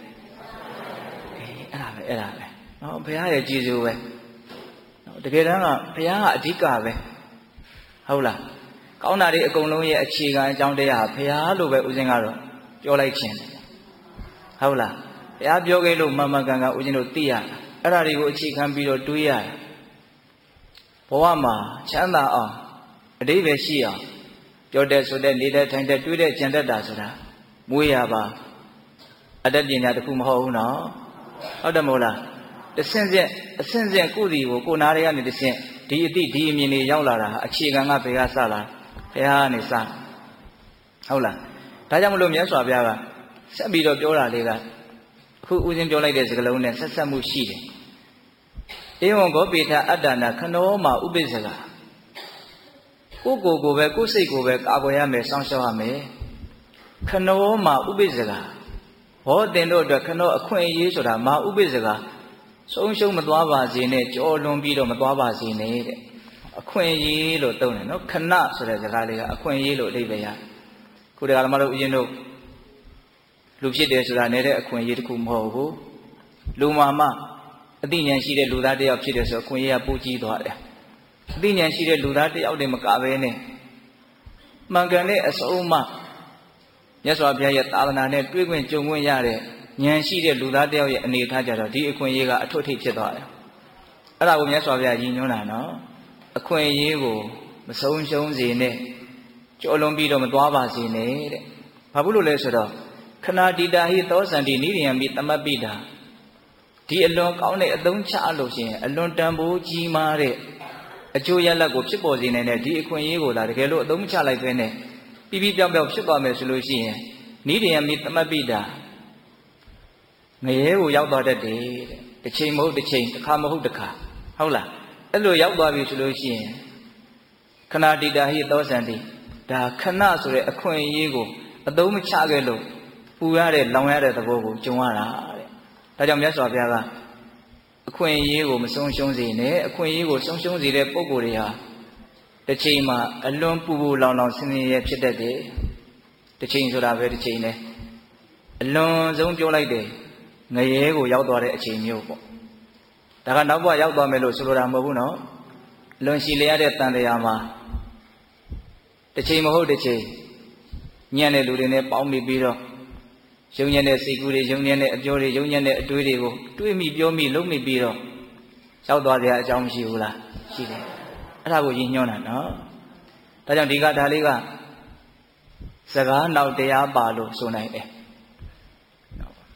အဲ့ဒါပဲနော်ဘုရားရဲ့ကျေးဇူးပဲနော်တကယ်တမ်းကဘုရားကအဓိကပဲဟုတ်လားကောင်းတာတွေအကုန်လုံးရဲ့အခြေခံအကြောင်းတရားဘုရားလိုပဲဦးဇင်းကတော့ပြောလိုက်ခြင်းဟုတ်လားဘုရားပြောခဲ့လို့မှန်မှန်ကန်ကန်ဦးဇင်းတို့သိရတာအဲ့ဒါတွေကိုအခြေခံပြီးတော့တွေးရတယ်ဘဝမှာချမ်းသာအောင်အတိပ္ပယ်ရှိအောင်ပြောတဲ့ဆိုတဲ့နေတဲ့ထိုင်တဲ့တွေးတဲ့ကြံတတ်တာဆိုတာမွေးရပါအတ္တပညာတစ်ခုမဟုတ်ဘူးနော်ဟုတ်တယ်မို့လားအဆင့်ဆင့်ကိုယ်စီကိုကိုယ်နာတွေကနေတစ်ဆင့်ဒီအတိဒီအမြင်တွေရောက်လာတာအခြေခံကဘယ်ကစလာဘယ်ဟာကနေစဟုတ်လားဒါကြောင့်မလို့မြတ်စွာဘုရားကဆက်ပြီးတော့ပြောတာလေးကအခုဦးဇင်းပြောလိုက်တဲ့စကားလုံးနဲ့ဆက်ဆက်မှုရှိတယ်ဧဝံဂောပိဋအတ္တနာခနောမှာဥပိ္ပဇကကိုယ်ပဲကိုယ်စိတ်ကိုပဲကာကွယ်ရမယ်စောင့်ရှောက်ရမယ်ခနောမှာဥပိ္ပဇကဟောတင်တို့အတွက်ခနောအခွင့်အရေးဆိုတာမာဥပိ္ပဇကဆုံးရှုံးမသွားပါစေနဲ့ကြော်လွန်ပြီးတော့မသွားပါစေနဲ့တဲ့အခွင့်အရေးလို့သုံးတယ်နော်ခဏဆိုတဲ့စကားလေးကအခွင့်အရေးလို့အဓိပ္ပာယ်ရခုတရားဓမ္မတို့ဦးဇင်းတို့လူဖြစ်တယ်ဆိုတာနဲ့တဲ့အခွင့်အရေးတစ်ခုမဟုတ်ဘူးလူမှာမှအသိဉာဏ်ရှိတဲ့လူသားတစ်ယောက်ဖြစ်တယ်ဆိုအခွင့်အရေးကပိုကြီးသွားတယ်အသိဉာဏ်ရှိတဲ့လူသားတစ်ယောက်တည်းမကဘဲနဲ့မှန်ကန်တဲ့အစုံမှမြတ်စွာဘုရားရဲ့သာသနာနဲ့တွေ့ခွင့်ကြုံခွင့်ရတဲ့ဉာဏ်ရှိတဲ့လူသားတစ်ယောက်ရဲ့အနေအထားကြတော့ဒီအခွင့်အရေးကအထွတ်ထိပ်ဖြစ်သွားတယ်အဲ့ဒါကိုမြတ်စွာဘုရားရည်ညွှန်းတာနော်အခွင့်အရေးကိုမဆုံးရှုံးစေနဲ့ကြော်လွန်ပြီးတော့မသွားပါစေနဲ့တဲ့ဘာဖြစ်လို့လဲဆိုတော့ခဏတိတာဟိသောစန္တိနိရိယံမိတမပ္ပိတာဒီအလွန်ကောင်းတဲ့အသုံးချလို့ရှိရင်အလွန်တန်ဖိုးကြီးမားတဲ့အကျိုးရလဒ်ကိုဖြစ်ပေါ်စေနိုင်တဲ့ဒီအခွင့်အရေးကိုသာတကယ်လို့အသုံးချလိုက်ပဲနဲ့ပြီးပြီးပြောင်းပြောင်းဖြစ်သွားမယ်ဆိုလို့ရှိရင်နိရိယံမိတမပ္ပိတာငရဲကိုရောက်သွားတတ်တယ်တဲ့တစ်ချိန်မဟုတ်တစ်ချိန်တစ်ခါမဟုတ်တစ်ခါဟုတ်လားအဲ့လိုရောက်သွားပြီဆိုလို့ရှိရင်ခဏတိတာဟိသောစန္တိဒါခဏဆိုတဲ့အခွင့်အရေးကိုအသုံးမချခဲ့လို့ပူရတဲ့လောင်ရတဲ့သဘောကိုကြုံရတာတဲ့ဒါကြောင့်မြတ်စွာဘုရားကအခွင့်အရေးကိုမဆုံးရှုံးစေနဲ့အခွင့်အရေးကိုဆုံးရှုံးစေတဲ့ပုဂ္ဂိုလ်တွေဟာတစ်ချိန်မှာအလွန်ပူပူလောင်လောင်ဆင်းရဲရဲဖြစ်တတ်တယ်တစ်ချိန်ဆိုတာပဲတစ်ချိန်နဲ့အလွန်ဆုံးပြောလိုက်တယ်ငရဲကိုရောက်သွားတဲ့အချိန်မျိုးပေါ့ဒါကနောက်ဘဝရောက်သွားမယ်လို့ဆိုလိုတာမဟုတ်ဘူးနော်လွန်ရှည်လျက်တဲ့တန်တရားမှာတစ်ချိန်မဟုတ်တစ်ချိန်ညံ့တဲ့လူတွေနဲ့ပေါင်းမိပြီးတော့ယုံညံ့တဲ့စိတ်ကူးတွေယုံညံ့တဲ့အပြောတွေယုံညံ့တဲ့အတွေးတွေကိုတွေးမိပြောမိလုံးမိပြီးတော့ရောက်သွားကြအကြောင်းမရှိဘူးလားရှိတယ်အဲ့ဒါကိုရည်ညွှန်းတာနော်ဒါကြောင့်ဒီကဒါလေးကစကားနောက်တရားပါလို့ဆိုနိုင်တယ်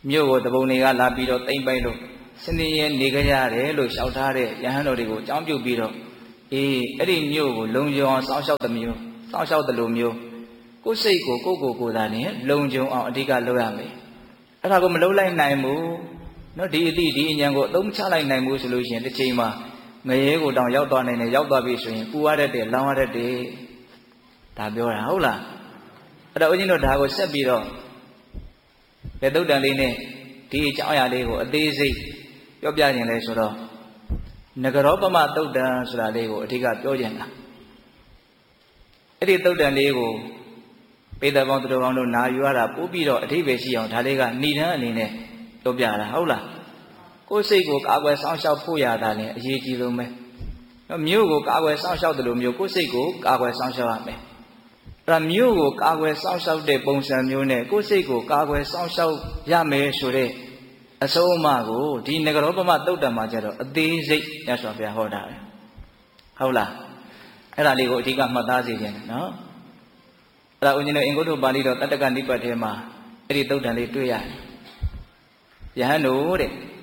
မြို့ကိုတပုံတွေကလာပြီးတော့တိမ့်ပိုက်လို့စနေရဲနေကြရတယ်လို့လျှောက်ထားတဲ့ယဟန်တော်တွေကိုအကြောင်းပြုပြီးတော့အဲ့ဒီမြို့ကိုလုံခြုံအောင်စောင့်ရှောက်တဲ့မျိုးစောင့်ရှောက်တဲ့လိုမျိုးကိုယ်စိတ်ကိုကိုယ်သာနဲ့လုံခြုံအောင်အဓိကလုပ်ရမယ်အဲ့ဒါကိုမလုပ်လိုက်နိုင်ဘူးနော်ဒီအသည့်ဒီအဉာဏ်ကိုအသုံးချလိုက်နိုင်ဘူးဆိုလို့ရှိရင်တစ်ချိန်မှာငရဲကိုတောင်ရောက်သွားနိုင်တယ်ရောက်သွားပြီဆိုရင်ပူရတတ်တယ်လောင်ရတတ်တယ်ဒါပြောတာဟုတ်လားအဲ့တော့ဦးဇင်းတို့ဒါကိုဆက်ပြီးတော့လက်သုတ်တန်လေးနဲ့ဒီအကြောင်းအရာလေးကိုအသေးစိတ်ပြောပြခြင်းလဲဆိုတော့နဂရောပမသုတ်တန်ဆိုတာလေးကိုအဓိကပြောခြင်းလားအဲ့ဒီသုတ်တန်လေးကိုပေတပေါင်းသူတော်ကောင်းတို့နာယူရတာပို့ပြီးတော့အဓိပ္ပာယ်ရှိအောင်ဒါလေးကဏိဒန်းအနေနဲ့ပြောပြတာဟုတ်လားကိုယ်စိတ်ကိုကာကွယ်စောင့်ရှောက်ဖို့ရတာလည်းအရေးကြီးဆုံးပဲမြို့ကိုကာကွယ်စောင့်ရှောက်တယ်လို့မျိုးကိုယ်စိတ်ကိုကာကွယ်စောင့်ရှောက်ရမယ်အဲ့ဒါမြို့ကိုကာကွယ်စောင့်ရှောက်တဲ့ပုံစံမျိုးနဲ့ကိုယ်စိတ်ကိုကာကွယ်စောင့်ရှောက်ရမယ်ဆိုတဲ့အဆုံးအမကိုဒီနဂရောပမသုတ်တံမှာကျတော့အသေးစိတ်ရသော်ဘုရားဟောတာပဲဟုတ်လားအဲ့ဒါလေးကိုအဓိကမှတ်သားစေခြင်းနော်အဲ့ဒါဦးဇင်းတို့အင်္ဂုတ္တပါဠိတော်တတ္တကနိပတ်ထဲမှာအဲ့ဒီသုတ်တံလေးတွေ့ရတယ်ယဟန်တို့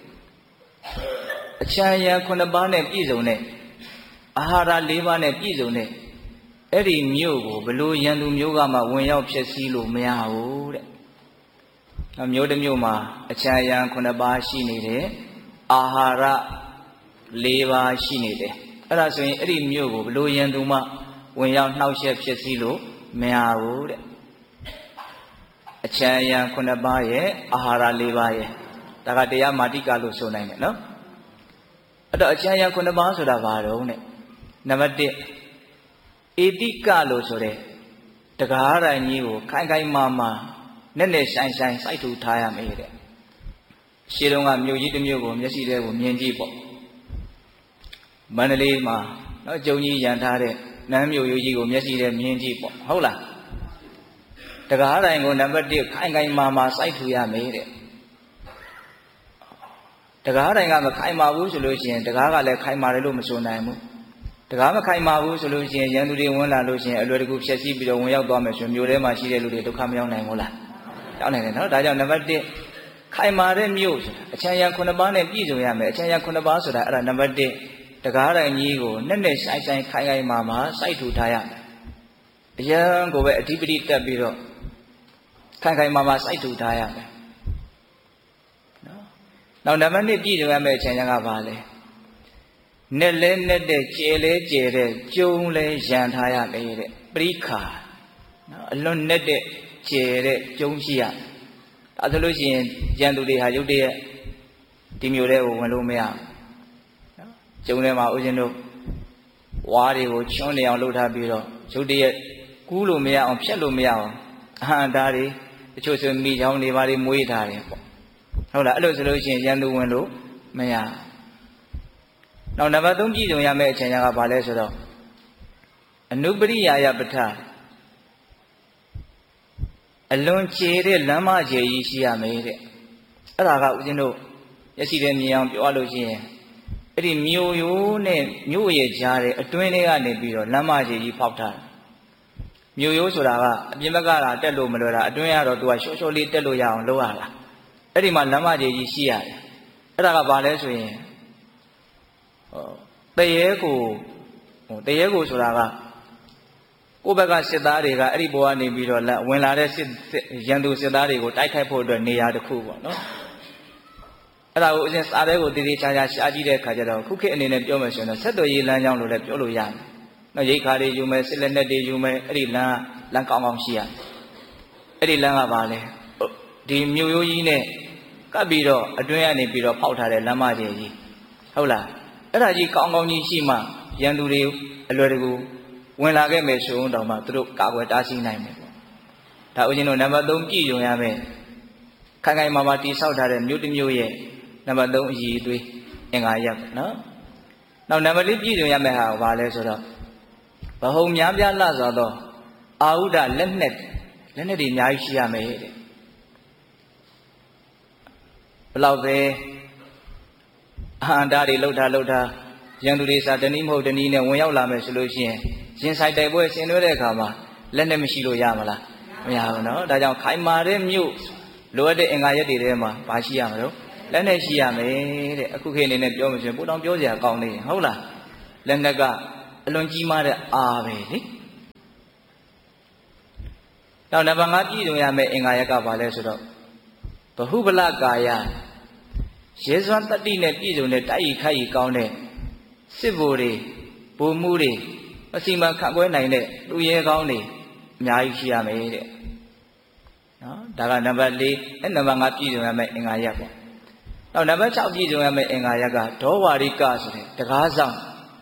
တဲ့အချမ်းရံ9ပါးနဲ့ပြည့်စုံတဲ့အာဟာရ4ပါးနဲ့ပြည့်စုံတဲ့အဲ့ဒီမြို့ကိုဘလို့ရန်သူမျိုးကမှဝင်ရောက်ဖြစ်စည်းလို့မရဘူးတဲ့။မြို့တစ်မြို့မှာအချမ်းရံ9ပါးရှိနေတယ်အာဟာရ4ပါးရှိနေတယ်အဲ့ဒါဆိုရင်အဲ့ဒီမြို့ကိုဘလို့ရန်သူမှဝင်ရောက်နှောက်ယှက်ဖြစ်စည်းလို့မရဘူးတဲ့အချမ်းရံ9ပါးရဲ့အာဟာရ4ပါးရဲ့ဒါကတရားမာတိကလို့ဆိုနိုင်တယ်နော်အဲ့တော့အချမ်းရံ9ပါးဆိုတာဘာတော့နဲ့နံပါတ်1ဧတိကလို့ဆိုတဲ့တကားတိုင်းကြီးကိုခိုင်ခိုင်မာမာနဲ့ဆိုင်ဆိုင်စိုက်ထူထားရမယ်တဲ့ရှေးတုန်းကမြို့ကြီးတစ်မြို့ကိုမျက်စိထဲကိုမြင်ကြည့်ပေါ့မန္တလေးမှာနော်ကျုံကြီးရန်ထားတဲ့နန်းမြို့ရိုးကြီးကိုမျက်စိထဲမြင်ကြည့်ပေါ့ဟုတ်လားတကားတိုင်းကိုနံပါတ်1ခိုင်ခိုင်မာမာစိုက်ထူရမယ်တဲ့တကားတိုင်းကမခိုင်မာဘူးဆိုလို့ရှိရင်တကားကလည်းခိုင်မာတယ်လို့မဆိုနိုင်ဘူးတကားမခိုင်မာဘူးဆိုလို့ရှိရင်ရန်သူတွေဝင်လာလို့ရှိရင်အလွယ်တကူဖျက်ဆီးပြီးတော့ဝင်ရောက်သွားမယ်ဆိုမျိုးထဲမှာရှိတဲ့လူတွေဒုက္ခမရောက်နိုင်ဘူးလားရောက်နိုင်တယ်နော်ဒါကြောင့်နံပါတ်1ခိုင်မာတဲ့မြို့ဆိုတာအချမ်းရံ9ပါးနဲ့ပြည့်စုံရမယ်အချမ်းရံ9ပါးဆိုတာအဲ့ဒါနံပါတ်1တကားတိုင်းကြီးကိုနဲ့ဆိုင်ဆိုင်ခိုင်ခိုင်မာမာစိုက်ထူထားရမယ်အရန်ကိုပဲအဓိပတိတက်ပြီးတော့ခိုင်ခိုင်မာမာစိုက်ထူထားရမယ်နော်နောက်နံပါတ်2ပြည့်စုံရမယ်အချမ်းရံကဘာလဲနဲ့လဲနဲ့တဲ့ကျဲလဲကျဲတဲ့ကျုံလဲရန်ထားရမယ်တဲ့ပရိခါနော်အလွန်နဲ့တဲ့ကျဲတဲ့ကျုံရှိရဒါဆိုလို့ရှိရင်ရန်သူတွေဟာရုတ်တရက်ဒီမျိုးတွေကိုဝင်လို့မရဘူးနော်ကျုံထဲမှာဦးဇင်းတို့ဝါးတွေကိုချွန်းနေအောင်လုပ်ထားပြီးတော့ရုတ်တရက်ကူးလို့မရအောင်ဖြတ်လို့မရအောင်အဟံတားတွေတချို့ဆိုမိချောင်းတွေဘာတွေမွေးထားတယ်ပေါ့ဟုတ်လားအဲ့လိုဆိုလို့ရှိရင်ရန်သူဝင်လို့မရနောက်နံပါတ်3ပြည့်စုံရမယ့်အချိန်ကဘာလဲဆိုတော့အနုပရိယာယပဋ္ဌာအလွန်ကျေတဲ့လမ်းမကျေကြီးရှိရမယ်တဲ့အဲ့ဒါကဦးဇင်းတို့မျက်စိထဲမြင်အောင်ပြောလို့ရှိရင်အဲ့ဒီမြို့ရိုးနဲ့မြို့ရဲ့ကြားတဲ့အတွင်းလေးကနေပြီးတော့လမ်းမကျေကြီးဖောက်ထားတယ်မြို့ရိုးဆိုတာကအပြင်ဘက်ကလာတက်လို့မလွယ်တာအတွင်းကတော့သူကရှော့ရှော့လေးတက်လို့ရအောင်လုပ်ရတာအဲ့ဒီမှာလမ်းမကျေကြီးရှိရတယ်အဲ့ဒါကဘာလဲဆိုရင်တရေကိုဆိုတာကကိုယ့်ဘက်ကစစ်သားတွေကအဲ့ဒီဘဝနေပြီးတော့ဝင်လာတဲ့ရန်သူစစ်သားတွေကိုတိုက်ခိုက်ဖို့အတွက်နေရာတစ်ခုပေါ့နော်အဲ့ဒါကိုအရင်စားတဲ့ကိုတည်တည်ချာချာရှားကြည့်တဲ့အခါကျတော့ခုခေတ်အနေနဲ့ပြောမယ်ဆိုရင်ဆက်သွယ်ရေးလမ်းကြောင်းလို့လည်းပြောလို့ရတယ်နော်ရိတ်ခါတွေယူမယ်စစ်လက်နက်တွေယူမယ်အဲ့ဒီလမ်းကောင်းကောင်းရှိရအဲ့ဒီလမ်းကဘာလဲဒီမြို့ရိုးကြီးနဲ့ကပ်ပြီးတော့အတွင်းကနေပြီးတော့ဖောက်ထားတဲ့လမ်းမကြီးဟုတ်လားအဲ့ဒါကြီးကောင်းကောင်းကြီးရှိမှရန်သူတွေအလွယ်တကူဝင်လာခဲ့မယ်ဆိုရင်တော့မှသူတို့ကာကွယ်တားဆီးနိုင်မယ်ပေါ့ဒါဦးဇင်းတို့နံပါတ်3ပြည့်စုံရမယ်ခိုင်ခိုင်မာမာတိဆောက်ထားတဲ့မြို့တစ်မြို့ရဲ့နံပါတ်3အည်အသွေးအင်္ဂါရပ်ပေါ့နော်နောက်နံပါတ်4ပြည့်စုံရမယ်ဟာဘာလဲဆိုတော့ဘဟုံများပြားလှစွာသောအာဟုဒလက်နဲ့တွေအများကြီးရှိရမယ်တဲ့ဘလောက်ပဲအဟံတားတွေလှုပ်ထားရန်သူတွေစာတနည်းမဟုတ်တနည်းနဲ့ဝင်ရောက်လာမယ်ဆိုလို့ရှိရင်ရင်ဆိုင်တိုက်ပွဲဆင်နွှဲတဲ့အခါမှာလက်နဲ့မရှိလို့ရမလားမရဘူးနော်ဒါကြောင့်ခိုင်မာတဲ့မြို့လိုအပ်တဲ့အင်္ဂါရက်တွေထဲမှာဘာရှိရမလို့လက်နဲ့ရှိရမယ်တဲ့အခုခေတ်အနေနဲ့ပြောမှဆိုရင်ပို့တောင်ပြောစရာကောင်းနေဟုတ်လားလက်နဲ့ကအလွန်ကြီးမားတဲ့အားပဲလေနောက်နံပါတ်5ပြည့်စုံရမယ်အင်္ဂါရက်ကဘာလဲဆိုတော့ဘဟုဗလကာယရေစွမ်းတတိနဲ့ပြည့်စုံတဲ့တိုက်ရိုက်ခိုက်ရီကောင်းတဲ့စစ်ဘိုလ်တွေဗိုလ်မှူးတွေအစီမံခန့်ခွဲနိုင်တဲ့လူရဲကောင်းတွေအများကြီးရှိရမယ်တဲ့နော်ဒါကနံပါတ်4နံပါတ်5ပြည့်စုံရမယ်အင်္ဂါရက်ပေါ့နောက်နံပါတ်6ပြည့်စုံရမယ်အင်္ဂါရက်ကဒေါဝါရိကဆိုတဲ့တကားဆောင်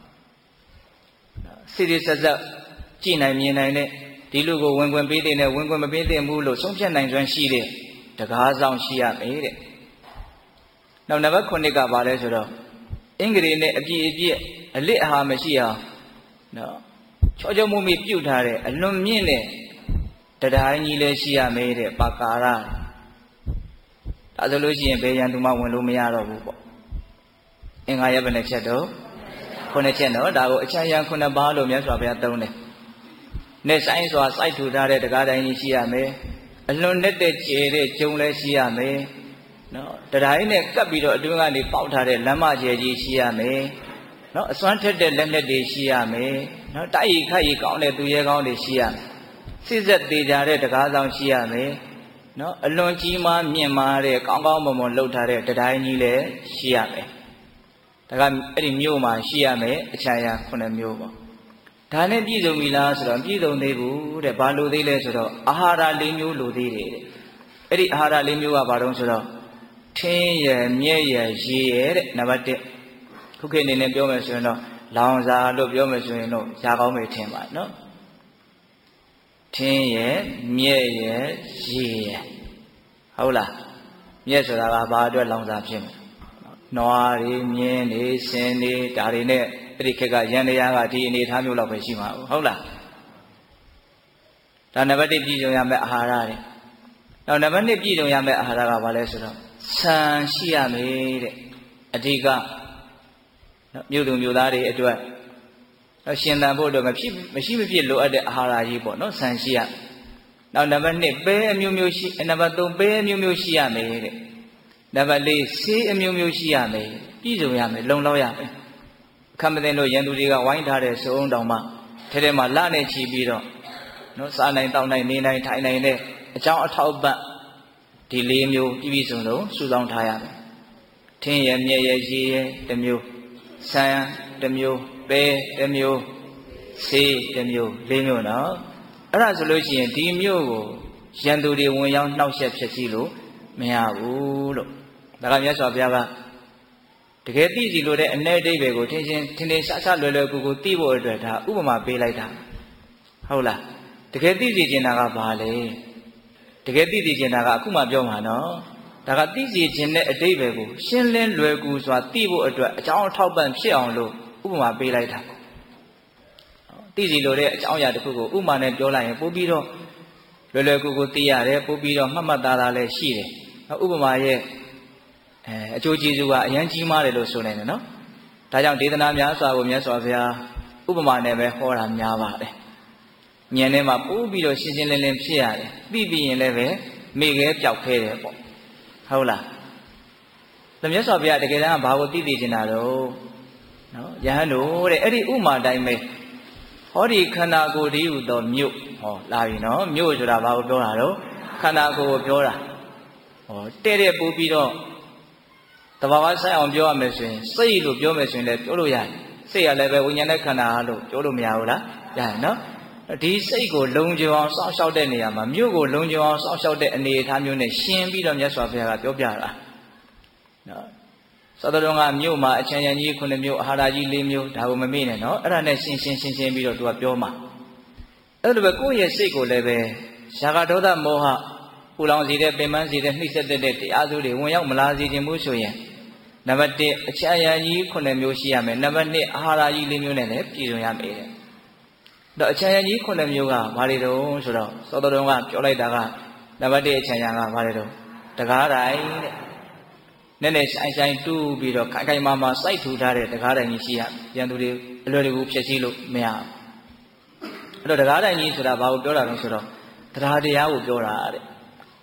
စိရိဆက်ဆက်ကြည်နိုင်မြင်နိုင်တဲ့ဒီလူကိုဝင်ခွင့်ပေးတဲ့နဲ့ဝင်ခွင့်မပေးတဲ့မှုလို့ဆုံးဖြတ်နိုင်စွမ်းရှိတဲ့တကားဆောင်ရှိရမယ်တဲ့နောက်နံပါတ်9ကဘာလဲဆိုတော့အင်္ဂရိနဲ့အပြည့်အပြည့်အလစ်အဟာမရှိအောင်နော်ချောချောမွမိပြုတ်ထားတဲ့အလွန်မြင့်တဲ့တရားကြီးလည်းရှိရမယ်တဲ့ပါကာရဒါဆိုလို့ရှိရင်ဘယ်ရန်သူမှဝင်လို့မရတော့ဘူးပေါ့အင်္ဂါရဘယ်နှချက်တော့9ချက်နော်ဒါကိုအချမ်းရန်9ပါးလို့မြတ်စွာဘုရားသုံးတယ်နဲ့ဆိုင်စွာစိုက်ထူထားတဲ့တရားတိုင်းကြီးရှိရမယ်အလွန်နဲ့တဲ့ကျဲတဲ့ကျုံလည်းရှိရမယ်နော်တရားကြီးနဲ့ကပ်ပြီးတော့အတွင်းကနေပေါက်ထားတဲ့လမ်းမကျဲကြီးရှိရမယ်နော်အစွမ်းထက်တဲ့လက်နဲ့တွေရှိရမယ်နော်တိုက်ရိုက်ခိုက်ရီကောင်းတဲ့သူရဲကောင်းတွေရှိရမယ်စစ်ဆက်သေးကြတဲ့တရားဆောင်ရှိရမယ်နော်အလွန်ကြီးမားမြင့်မားတဲ့ကောင်းကောင်းမွန်မွန်လှုပ်ထားတဲ့တရားကြီးလည်းရှိရမယ်ဒါကအဲ့ဒီမြို့မှာရှိရမယ်အချာရ9မျိုးပေါ့ဒါနဲ့ပြည့်စုံပြီလားဆိုတော့ပြည့်စုံသေးဘူးတဲ့ဘာလို့သေးလဲဆိုတော့အာဟာရ4မျိုးလိုသေးတယ်တဲ့အဲ့ဒီအာဟာရ4မျိုးကဘာတုံးဆိုတော့ထင်းရယ်မြဲ့ရယ်ရေရယ်တဲ့နံပါတ်1ခုခေတ်အနေနဲ့ပြောမယ်ဆိုရင်တော့လောင်စာလို့ပြောမယ်ဆိုရင်တော့ရာကောင်းမယ်ထင်ပါနော်ထင်းရယ်မြဲ့ရယ်ရေရယ်ဟုတ်လားမြဲ့ဆိုတာကဘာအတွက်လောင်စာဖြစ်မလဲနွားတွေမြင်းတွေဆင်းတွေဒါတွေနဲ့အဲ့ဒီခက်ကရန်တရားကဒီအနေထားမျိုးလောက်ပဲရှိမှာဟုတ်လားဒါနံပါတ်1ပြည့်စုံရမယ့်အာဟာရတဲ့နောက်နံပါတ်2ပြည့်စုံရမယ့်အာဟာရကဘာလဲဆိုတော့ဆန်ရှိရမယ်တဲ့အဓိကမြို့သူမြို့သားတွေအတွက်ရှင်သန်ဖို့အတွက်မရှိမဖြစ်လိုအပ်တဲ့အာဟာရကြီးပေါ့နော်ဆန်ရှိရနောက်နံပါတ်2ပဲအမျိုးမျိုးရှိနံပါတ်3ပဲအမျိုးမျိုးရှိရမယ်တဲ့နံပါတ်4ဆေးအမျိုးမျိုးရှိရမယ်ပြည့်စုံရမယ်လုံလောက်ရမယ်အခမ်းမသိလို့ရန်သူတွေကဝိုင်းထားတဲ့စုံတောင်မှထဲထဲမှာလနဲ့ချီပြီးတော့နော်စားနိုင်တောင်းနိုင်နေနိုင်ထိုင်နိုင်တဲ့အကြောင်းအထောက်ပံ့ဒီ4မျိုးပြည့်စုံလို့စုဆောင်းထားရမယ်ထင်းရယ်မြဲ့ရယ်ရေရယ်တစ်မျိုးဆန်တစ်မျိုးပဲတစ်မျိုးဆေးတစ်မျိုး4မျိုးနော်အဲ့ဒါဆိုလို့ရှိရင်ဒီမျိုးကိုရန်သူတွေဝင်ရောက်နှောက်ယှက်ဖြစ်စီလို့မရဘူးလို့ဒါကမြတ်စွာဘုရားကတကယ်သိစီလို့တဲ့အ내အတိတ်တွေကိုထင်ရှားလွယ်လွယ်ကူကူသိဖို့အတွက်ဒါဥပမာပေးလိုက်တာဟုတ်လားတကယ်သိစီကျင်တာကဘာလဲတကယ်သိစီကျင်တာကအခုမှပြောမှာနော်ဒါကသိစီကျင်တဲ့အတိတ်တွေကိုရှင်းလင်းလွယ်ကူစွာသိဖို့အတွက်အကြောင်းအထောက်ပံ့ဖြစ်အောင်လို့ဥပမာပေးလိုက်တာသိစီလို့တဲ့အကြောင်းအရာတစ်ခုကိုဥပမာနဲ့ပြောလိုက်ရင်ပို့ပြီးတော့လွယ်လွယ်ကူကူသိရတယ်ပို့ပြီးတော့မှတ်မှတ်သားသားလည်းရှိတယ်ဥပမာရဲ့အကျိုးကျေးဇူးကအရင်ကြီးမားတယ်လို့ဆိုနိုင်တယ်နော်ဒါကြောင့်ဒေသနာများစွာကိုမြတ်စွာဘုရားဥပမာနဲ့ပဲဟောတာများပါတယ်ဉာဏ်ထဲမှာပို့ပြီးတော့ရှင်းရှင်းလင်းလင်းဖြစ်ရတယ်သိပြီးရင်လည်းပဲမိခဲပျောက်ခဲတယ်ပေါ့ဟုတ်လားသမမြတ်စွာဘုရားတကယ်တမ်းဘာကိုသိသိချင်တာတော့နော်ယဟန်တို့တဲ့အဲ့ဒီဥမာတိုင်းပဲဟောဒီခန္ဓာကိုယ်တည်းဟူသောမြို့ဟောလာပြီနော်မြို့ဆိုတာဘာကိုပြောတာတော့ခန္ဓာကိုယ်ကိုပြောတာဟောတဲ့ပို့ပြီးတော့တဘာဝဆိုင်အောင်ပြောရမယ်ဆိုရင်စိတ်လို့ပြောမယ်ဆိုရင်လည်းပြောလို့ရတယ်စိတ်ကလည်းပဲဝိညာဉ်နဲ့ခန္ဓာလို့ပြောလို့မရဘူးလားရတယ်နော်ဒီစိတ်ကိုလုံခြုံအောင်စောင့်ရှောက်တဲ့နေရာမှာမြို့ကိုလုံခြုံအောင်စောင့်ရှောက်တဲ့အနေအထားမျိုးနဲ့ရှင်းပြီးတော့မြတ်စွာဘုရားကပြောပြတာနော်သောတော်ကမြို့မှာအချမ်းရံကြီး9မျိုးအာဟာရကြီး4မျိုးဒါကိုမမေ့နဲ့နော်အဲ့ဒါနဲ့ရှင်းပြီးတော့သူကပြောမှာအဲ့လိုပဲကိုယ့်ရဲ့စိတ်ကိုလည်းပဲရာဂဒေါသမောဟပူလောင်စေတဲ့ပင်ပန်းစေတဲ့နှိမ့်ဆက်တဲ့တရားစုတွေဝင်ရောက်မလာစေခြင်းမှုဆိုရင်နံပါတ်1အချမ်းရံကြီး9မျိုးရှိရမယ်နံပါတ်2အာဟာရကြီး4မျိုးနဲ့လည်းပြည့်စုံရမယ်တဲ့တော့အချမ်းရံကြီး9မျိုးကဘာတွေတုံးဆိုတော့သောတော်ကပြောလိုက်တာကနံပါတ်1အချမ်းရံကဘာတွေတုံးတကားတိုင်းတဲ့နဲ့ဆိုင်တူးပြီးတော့ခိုင်မာစိုက်ထူထားတဲ့တကားတိုင်းကြီးရှိရရန်သူတွေအလွယ်တကူဖြည့်ဆည်းလို့မရဘူးအဲ့တော့တကားတိုင်းကြီးဆိုတာဘာကိုပြောတာလဲဆိုတော့တရားကိုပြောတာတဲ့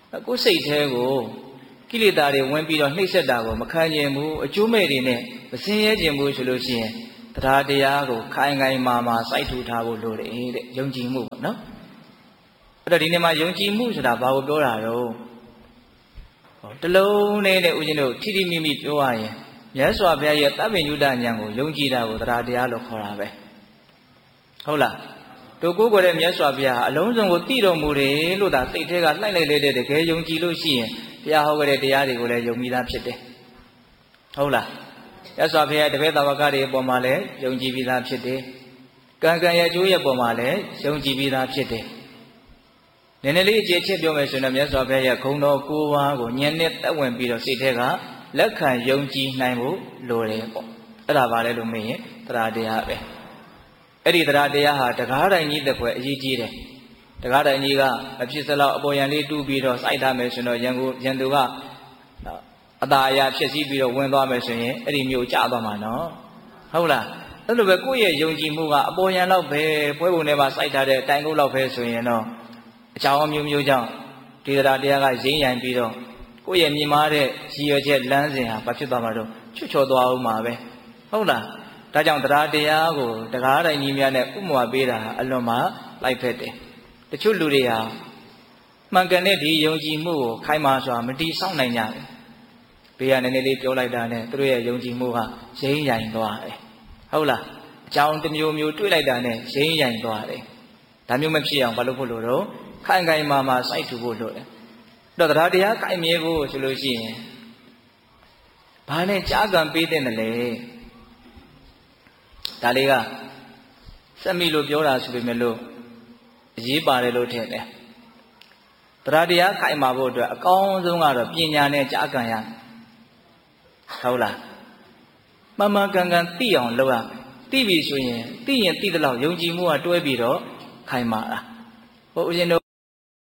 ကိုယ်စိတ်แท้ကိုကိလေသာတွေဝင်ပြီးတော့နှိမ့်ဆက်တာကိုမခံခြင်းဘူးအကျိုးမဲ့တွေနဲ့မစင်ရဲခြင်းဘူးဆိုလို့ရှိရင်တရားတရားကိုခိုင်ခိုင်မာမာစိုက်ထူထားဖို့လိုတယ်တဲ့ယုံကြည်မှုပေါ့နော်အဲ့တော့ဒီနေ့မှာယုံကြည်မှုဆိုတာဘာကိုပြောတာတော့တလုံးနဲ့ဦးဇင်းတို့ထိထိမိမိပြောရရင်မြတ်စွာဘုရားရဲ့တပ္ပညုတဉာဏ်ကိုယုံကြည်တာကိုတရားတရားလို့ခေါ်တာပဲဟုတ်လားတို့ကိုယ်ကိုယ်ရဲ့မြတ်စွာဘုရားအလုံးစုံကိုသိတော်မူတယ်လို့သာစိတ်ထဲကလှိုက်လိုက်လေတဲ့တကယ်ယုံကြည်လို့ရှိရင်ဘုရားဟောခဲ့တဲ့တရားတွေကိုလည်းယုံပြီးသားဖြစ်တယ်ဟုတ်လားမြတ်စွာဘုရားတပည့်တော်ဝကတွေအပေါ်မှာလည်းယုံကြည်ပြီးသားဖြစ်တယ်ကံကံရဲ့အကျိုးရဲ့အပေါ်မှာလည်းယုံကြည်ပြီးသားဖြစ်တယ်နည်းနည်းလေးအခြေချက်ပြောမယ်ဆိုရင်မြတ်စွာဘုရားရဲ့ဂုဏ်တော်၉ပါးကိုဉာဏ်နဲ့သက်ဝင်ပြီးတော့စိတ်ထဲကလက်ခံယုံကြည်နိုင်ဖို့လိုတယ်ပေါ့အဲ့ဒါပါလေလို့မေးရင်တရားတရားပဲအဲ့ဒီတရားတရားဟာတကားတိုင်းကြီးတစ်ခွဲအရေးကြီးတယ်တကားတိုင်းကြီးကအဖြစ်စလောက်အပေါ်ယံလေးတူးပြီးတော့စိုက်ထားမယ်ဆိုတော့ရန်သူကအသာအရာဖြစ်စည်းပြီးတော့ဝင်သွားမယ်ဆိုရင်အဲ့ဒီမျိုးကျသွားမှာနော်ဟုတ်လားအဲ့လိုပဲကိုယ့်ရဲ့ယုံကြည်မှုကအပေါ်ယံလောက်ပဲပွဲပုံထဲမှာစိုက်ထားတဲ့တိုင်ကုတ်လောက်ပဲဆိုရင်တော့အကြောင်းအမျိုးမျိုးကြောင့်ဒီတရားတရားကရင်းရိုင်ပြီးတော့ကိုယ့်ရဲ့မြင်မာတဲ့ရည်ရွယ်ချက်လမ်းစဉ်ဟာဘာဖြစ်သွားမှာတော့ချွတ်ချော်သွားအောင်မှာပဲဟုတ်လားဒါကြောင့်တရားတရားကိုတရားတိုင်းကြီးများနဲ့ဥပမာပေးတာအလွန်မှလိုက်ဖက်တယ်တချို့လူတွေဟာမှန်ကန်တဲ့ဒီယုံကြည်မှုကိုခိုင်မာစွာမတည်ဆောက်နိုင်ကြဘူးဘေးကနည်းနည်းလေးပြောလိုက်တာနဲ့သူတို့ရဲ့ယုံကြည်မှုကရင်းရိုင်သွားတယ်ဟုတ်လားအကြောင်းတစ်မျိုးမျိုးတွေးလိုက်တာနဲ့ရင်းရိုင်သွားတယ်ဒါမျိုးမဖြစ်အောင်ဘာလို့ဖို့လို့တော့ခိုင်ခိုင်မာမာစိုက်ထူဖို့လိုတယ်တော့တရားတရားခိုင်မြဲဖို့ဆိုလို့ရှိရင်ဘာနဲ့ကြားကံပေးတဲ့တယ်လဲဒါလေးကစက်မိလို့ပြောတာဆိုပေမဲ့လို့အရေးပါတယ်လို့ထင်တယ်တရားတရားခိုင်မာဖို့အတွက်အကောင်းဆုံးကတော့ပညာနဲ့ကြားကံရဟုတ်လားမှန်မှန်ကန်ကန်သိအောင်လုပ်ရမယ်သိပြီဆိုရင်သိရင်သိတဲ့လောက်ယုံကြည်မှုကတွဲပြီးတော့ခိုင်မာတာဟိုဦးဇင်းတို့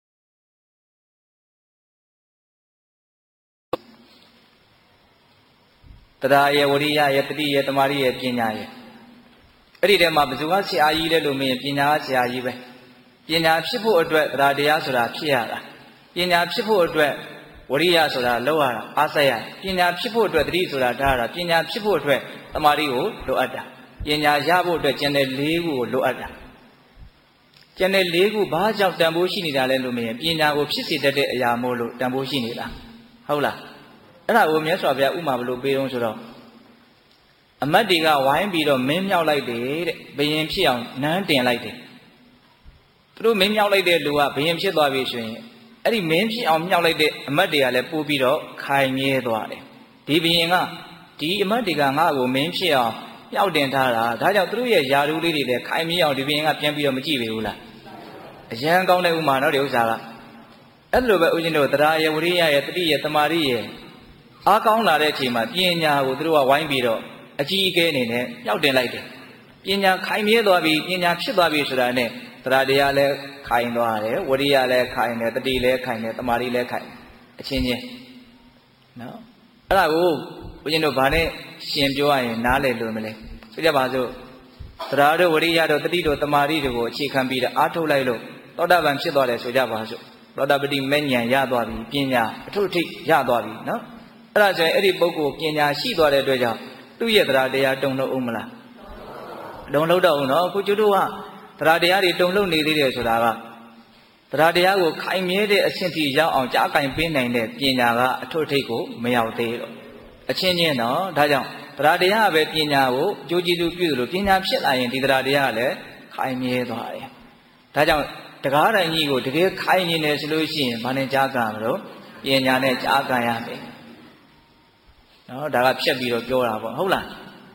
တရားရဲ့ဝရိယရဲ့တတိရဲ့တမာရီရဲ့ပညာရဲ့အဲ့ဒီထဲမှာဘယ်သူကဆရာကြီးလဲလို့မင်းပညာကဆရာကြီးပဲပညာဖြစ်ဖို့အတွက်တရားတရားဆိုတာဖြစ်ရတာပညာဖြစ်ဖို့အတွက်ဝရိယဆိုတာလောက်ရတာအားဆက်ရပညာဖြစ်ဖို့အတွက်တတိဆိုတာထားရတာပညာဖြစ်ဖို့အတွက်တမာရီကိုလိုအပ်တာပညာရဖို့အတွက်ကျန်တဲ့၄ခုကိုလိုအပ်တာကျန်တဲ့၄ခုဘာကြောင့်တန်ဖိုးရှိနေတာလဲလို့မင်းပညာကိုဖြစ်စေတတ်တဲ့အရာမို့လို့တန်ဖိုးရှိနေတာဟုတ်လားအဲ့ဒါကိုမြတ်စွာဘုရားဥမာဘလို့ပေးတော့ဆိုတော့အမတ်တွေကဝိုင်းပြီးတော့မင်းမြောက်လိုက်တယ်တဲ့ဘယင်ဖြစ်အောင်နန်းတင်လိုက်တယ်သူတို့မင်းမြောက်လိုက်တဲ့လူကဘယင်ဖြစ်သွားပြီဆိုရင်အဲ့ဒီမင်းဖြစ်အောင်မြောက်လိုက်တဲ့အမတ်တွေကလည်းပို့ပြီးတော့ခိုင်မြဲသွားတယ်ဒီဘယင်ကဒီအမတ်တွေကငါ့ကိုမင်းဖြစ်အောင်မြောက်တင်ထားတာဒါကြောင့်သူတို့ရဲ့ယာရုလေးတွေလည်းခိုင်မြဲအောင်ဒီဘယင်ကပြန်ပြီးတော့မကြည့်ပေဘူးလားအရန်ကောင်းတဲ့ဥမာနော်ဒီဥစ္စာကအဲ့လိုပဲဦးဇင်းတို့တရားရဲ့ဝရိယရဲ့တတိရဲ့တမာရီရဲ့အားကောင်းလာတဲ့အချိန်မှာပညာကိုသူတို့ကဝိုင်းပြီးတော့အကြီးအကဲအနေနဲ့မြောက်တင်လိုက်တယ်ပညာခိုင်မြဲသွားပြီပညာဖြစ်သွားပြီဆိုတာနဲ့တရားတရားလည်းခိုင်သွားတယ်ဝရိယလည်းခိုင်တယ်တတိလည်းခိုင်တယ်တမာရီလည်းခိုင်အချင်းချင်းနော်အဲ့ဒါကိုဦးဇင်းတို့ဗာနဲ့ရှင်ပြောရရင်နားလည်လို့မလဲဆိုကြပါစို့တရားတို့ဝရိယတို့တတိတို့တမာရီတို့ကိုအခြေခံပြီးတော့အားထုတ်လိုက်လို့သောတာပန်ဖြစ်သွားတယ်ဆိုကြပါစို့သောတာပတိမဲ့ဉာဏ်ရသွားပြီပညာအထုထိရသွားပြီနော်အဲ့ဒါဆိုရင်အဲ့ဒီပုဂ္ဂိုလ်ပညာရှိသွားတဲ့အတွက်ကြောင့်သူ့ရဲ့တရားတရားတုံ့လို့ဦးမလားတုံ့လို့တော့ဦးနော်အခုကျွတ်တို့ကတရားတရားတွေတုံ့လို့နေသေးတယ်ဆိုတာကတရားတရားကိုခိုင်မြဲတဲ့အဆင့်ထိရောက်အောင်ကြားကင်ပေးနိုင်တဲ့ပညာကအထုထိပ်ကိုမရောက်သေးတော့အချင်းချင်းနော်ဒါကြောင့်တရားတရားပဲပညာကိုကြိုးကြည့်သူပြုလို့ပညာဖြစ်လာရင်ဒီတရားတရားကလည်းခိုင်မြဲသွားတယ်ဒါကြောင့်တရားတိုင်းကြီးကိုတကယ်ခိုင်နေတယ်ဆိုလို့ရှိရင်ဘာနဲ့ကြားကံမလို့ပညာနဲ့ကြားကံရမယ်နော်ဒါကဖြတ်ပြီးတော့ပြောတာပေါ့ဟုတ်လား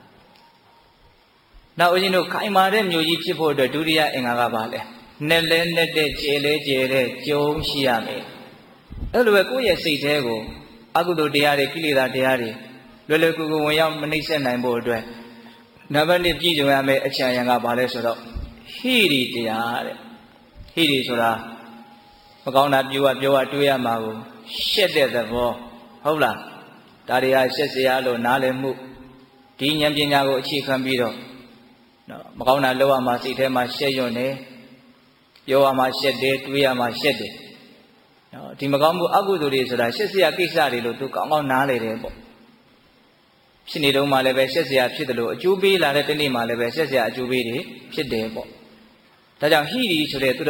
နောက်ဦးဇင်းတို့ခိုင်မာတဲ့မျိုးကြီးဖြစ်ဖို့အတွက်ဒုတိယအင်္ဂါကပါလဲနဲ့လဲနဲ့တဲ့ကျေလဲကျေတဲ့ကြုံရှိရမယ်အဲ့လိုပဲကိုယ့်ရဲ့စိတ်ထဲကိုအကုသိုလ်တရားတွေကိလေသာတရားတွေလွယ်လွယ်ကူကူဝင်ရောက်မနှိမ့်ဆက်နိုင်ဖို့အတွက်နံပါတ်1ပြည့်စုံရမယ်အချမ်းရံကပါလဲဆိုတော့ဟိရိတရားတဲ့ဟိရိဆိုတာမကောင်းတာပြောတွေးရမှာကိုရှက်တဲ့သဘောဟုတ်လားဒါတွေကရှက်စရာလို့နားလည်မှုဒီဉာဏ်ပညာကိုအခြေခံပြီးတော့နော်မကောင်းတာလုပ်ရမှာစိတ်ထဲမှာရှက်ရွံ့နေပြောရမှာရှက်တယ်တွေးရမှာရှက်တယ်နော်ဒီမကောင်းမှုအကုသိုလ်တွေဆိုတာရှက်စရာကိစ္စတွေလို့သူကောင်းကောင်းနားလေတယ်ပေါ့ဖြစ်နေတော့မှလည်းပဲရှက်စရာဖြစ်တယ်လို့အကျိုးပေးလာတဲ့တနေ့မှလည်းပဲရှက်စရာအကျိုးပေးတွေဖြစ်တယ်ပေါ့ဒါကြောင့်ဟိရီဆိုတဲ့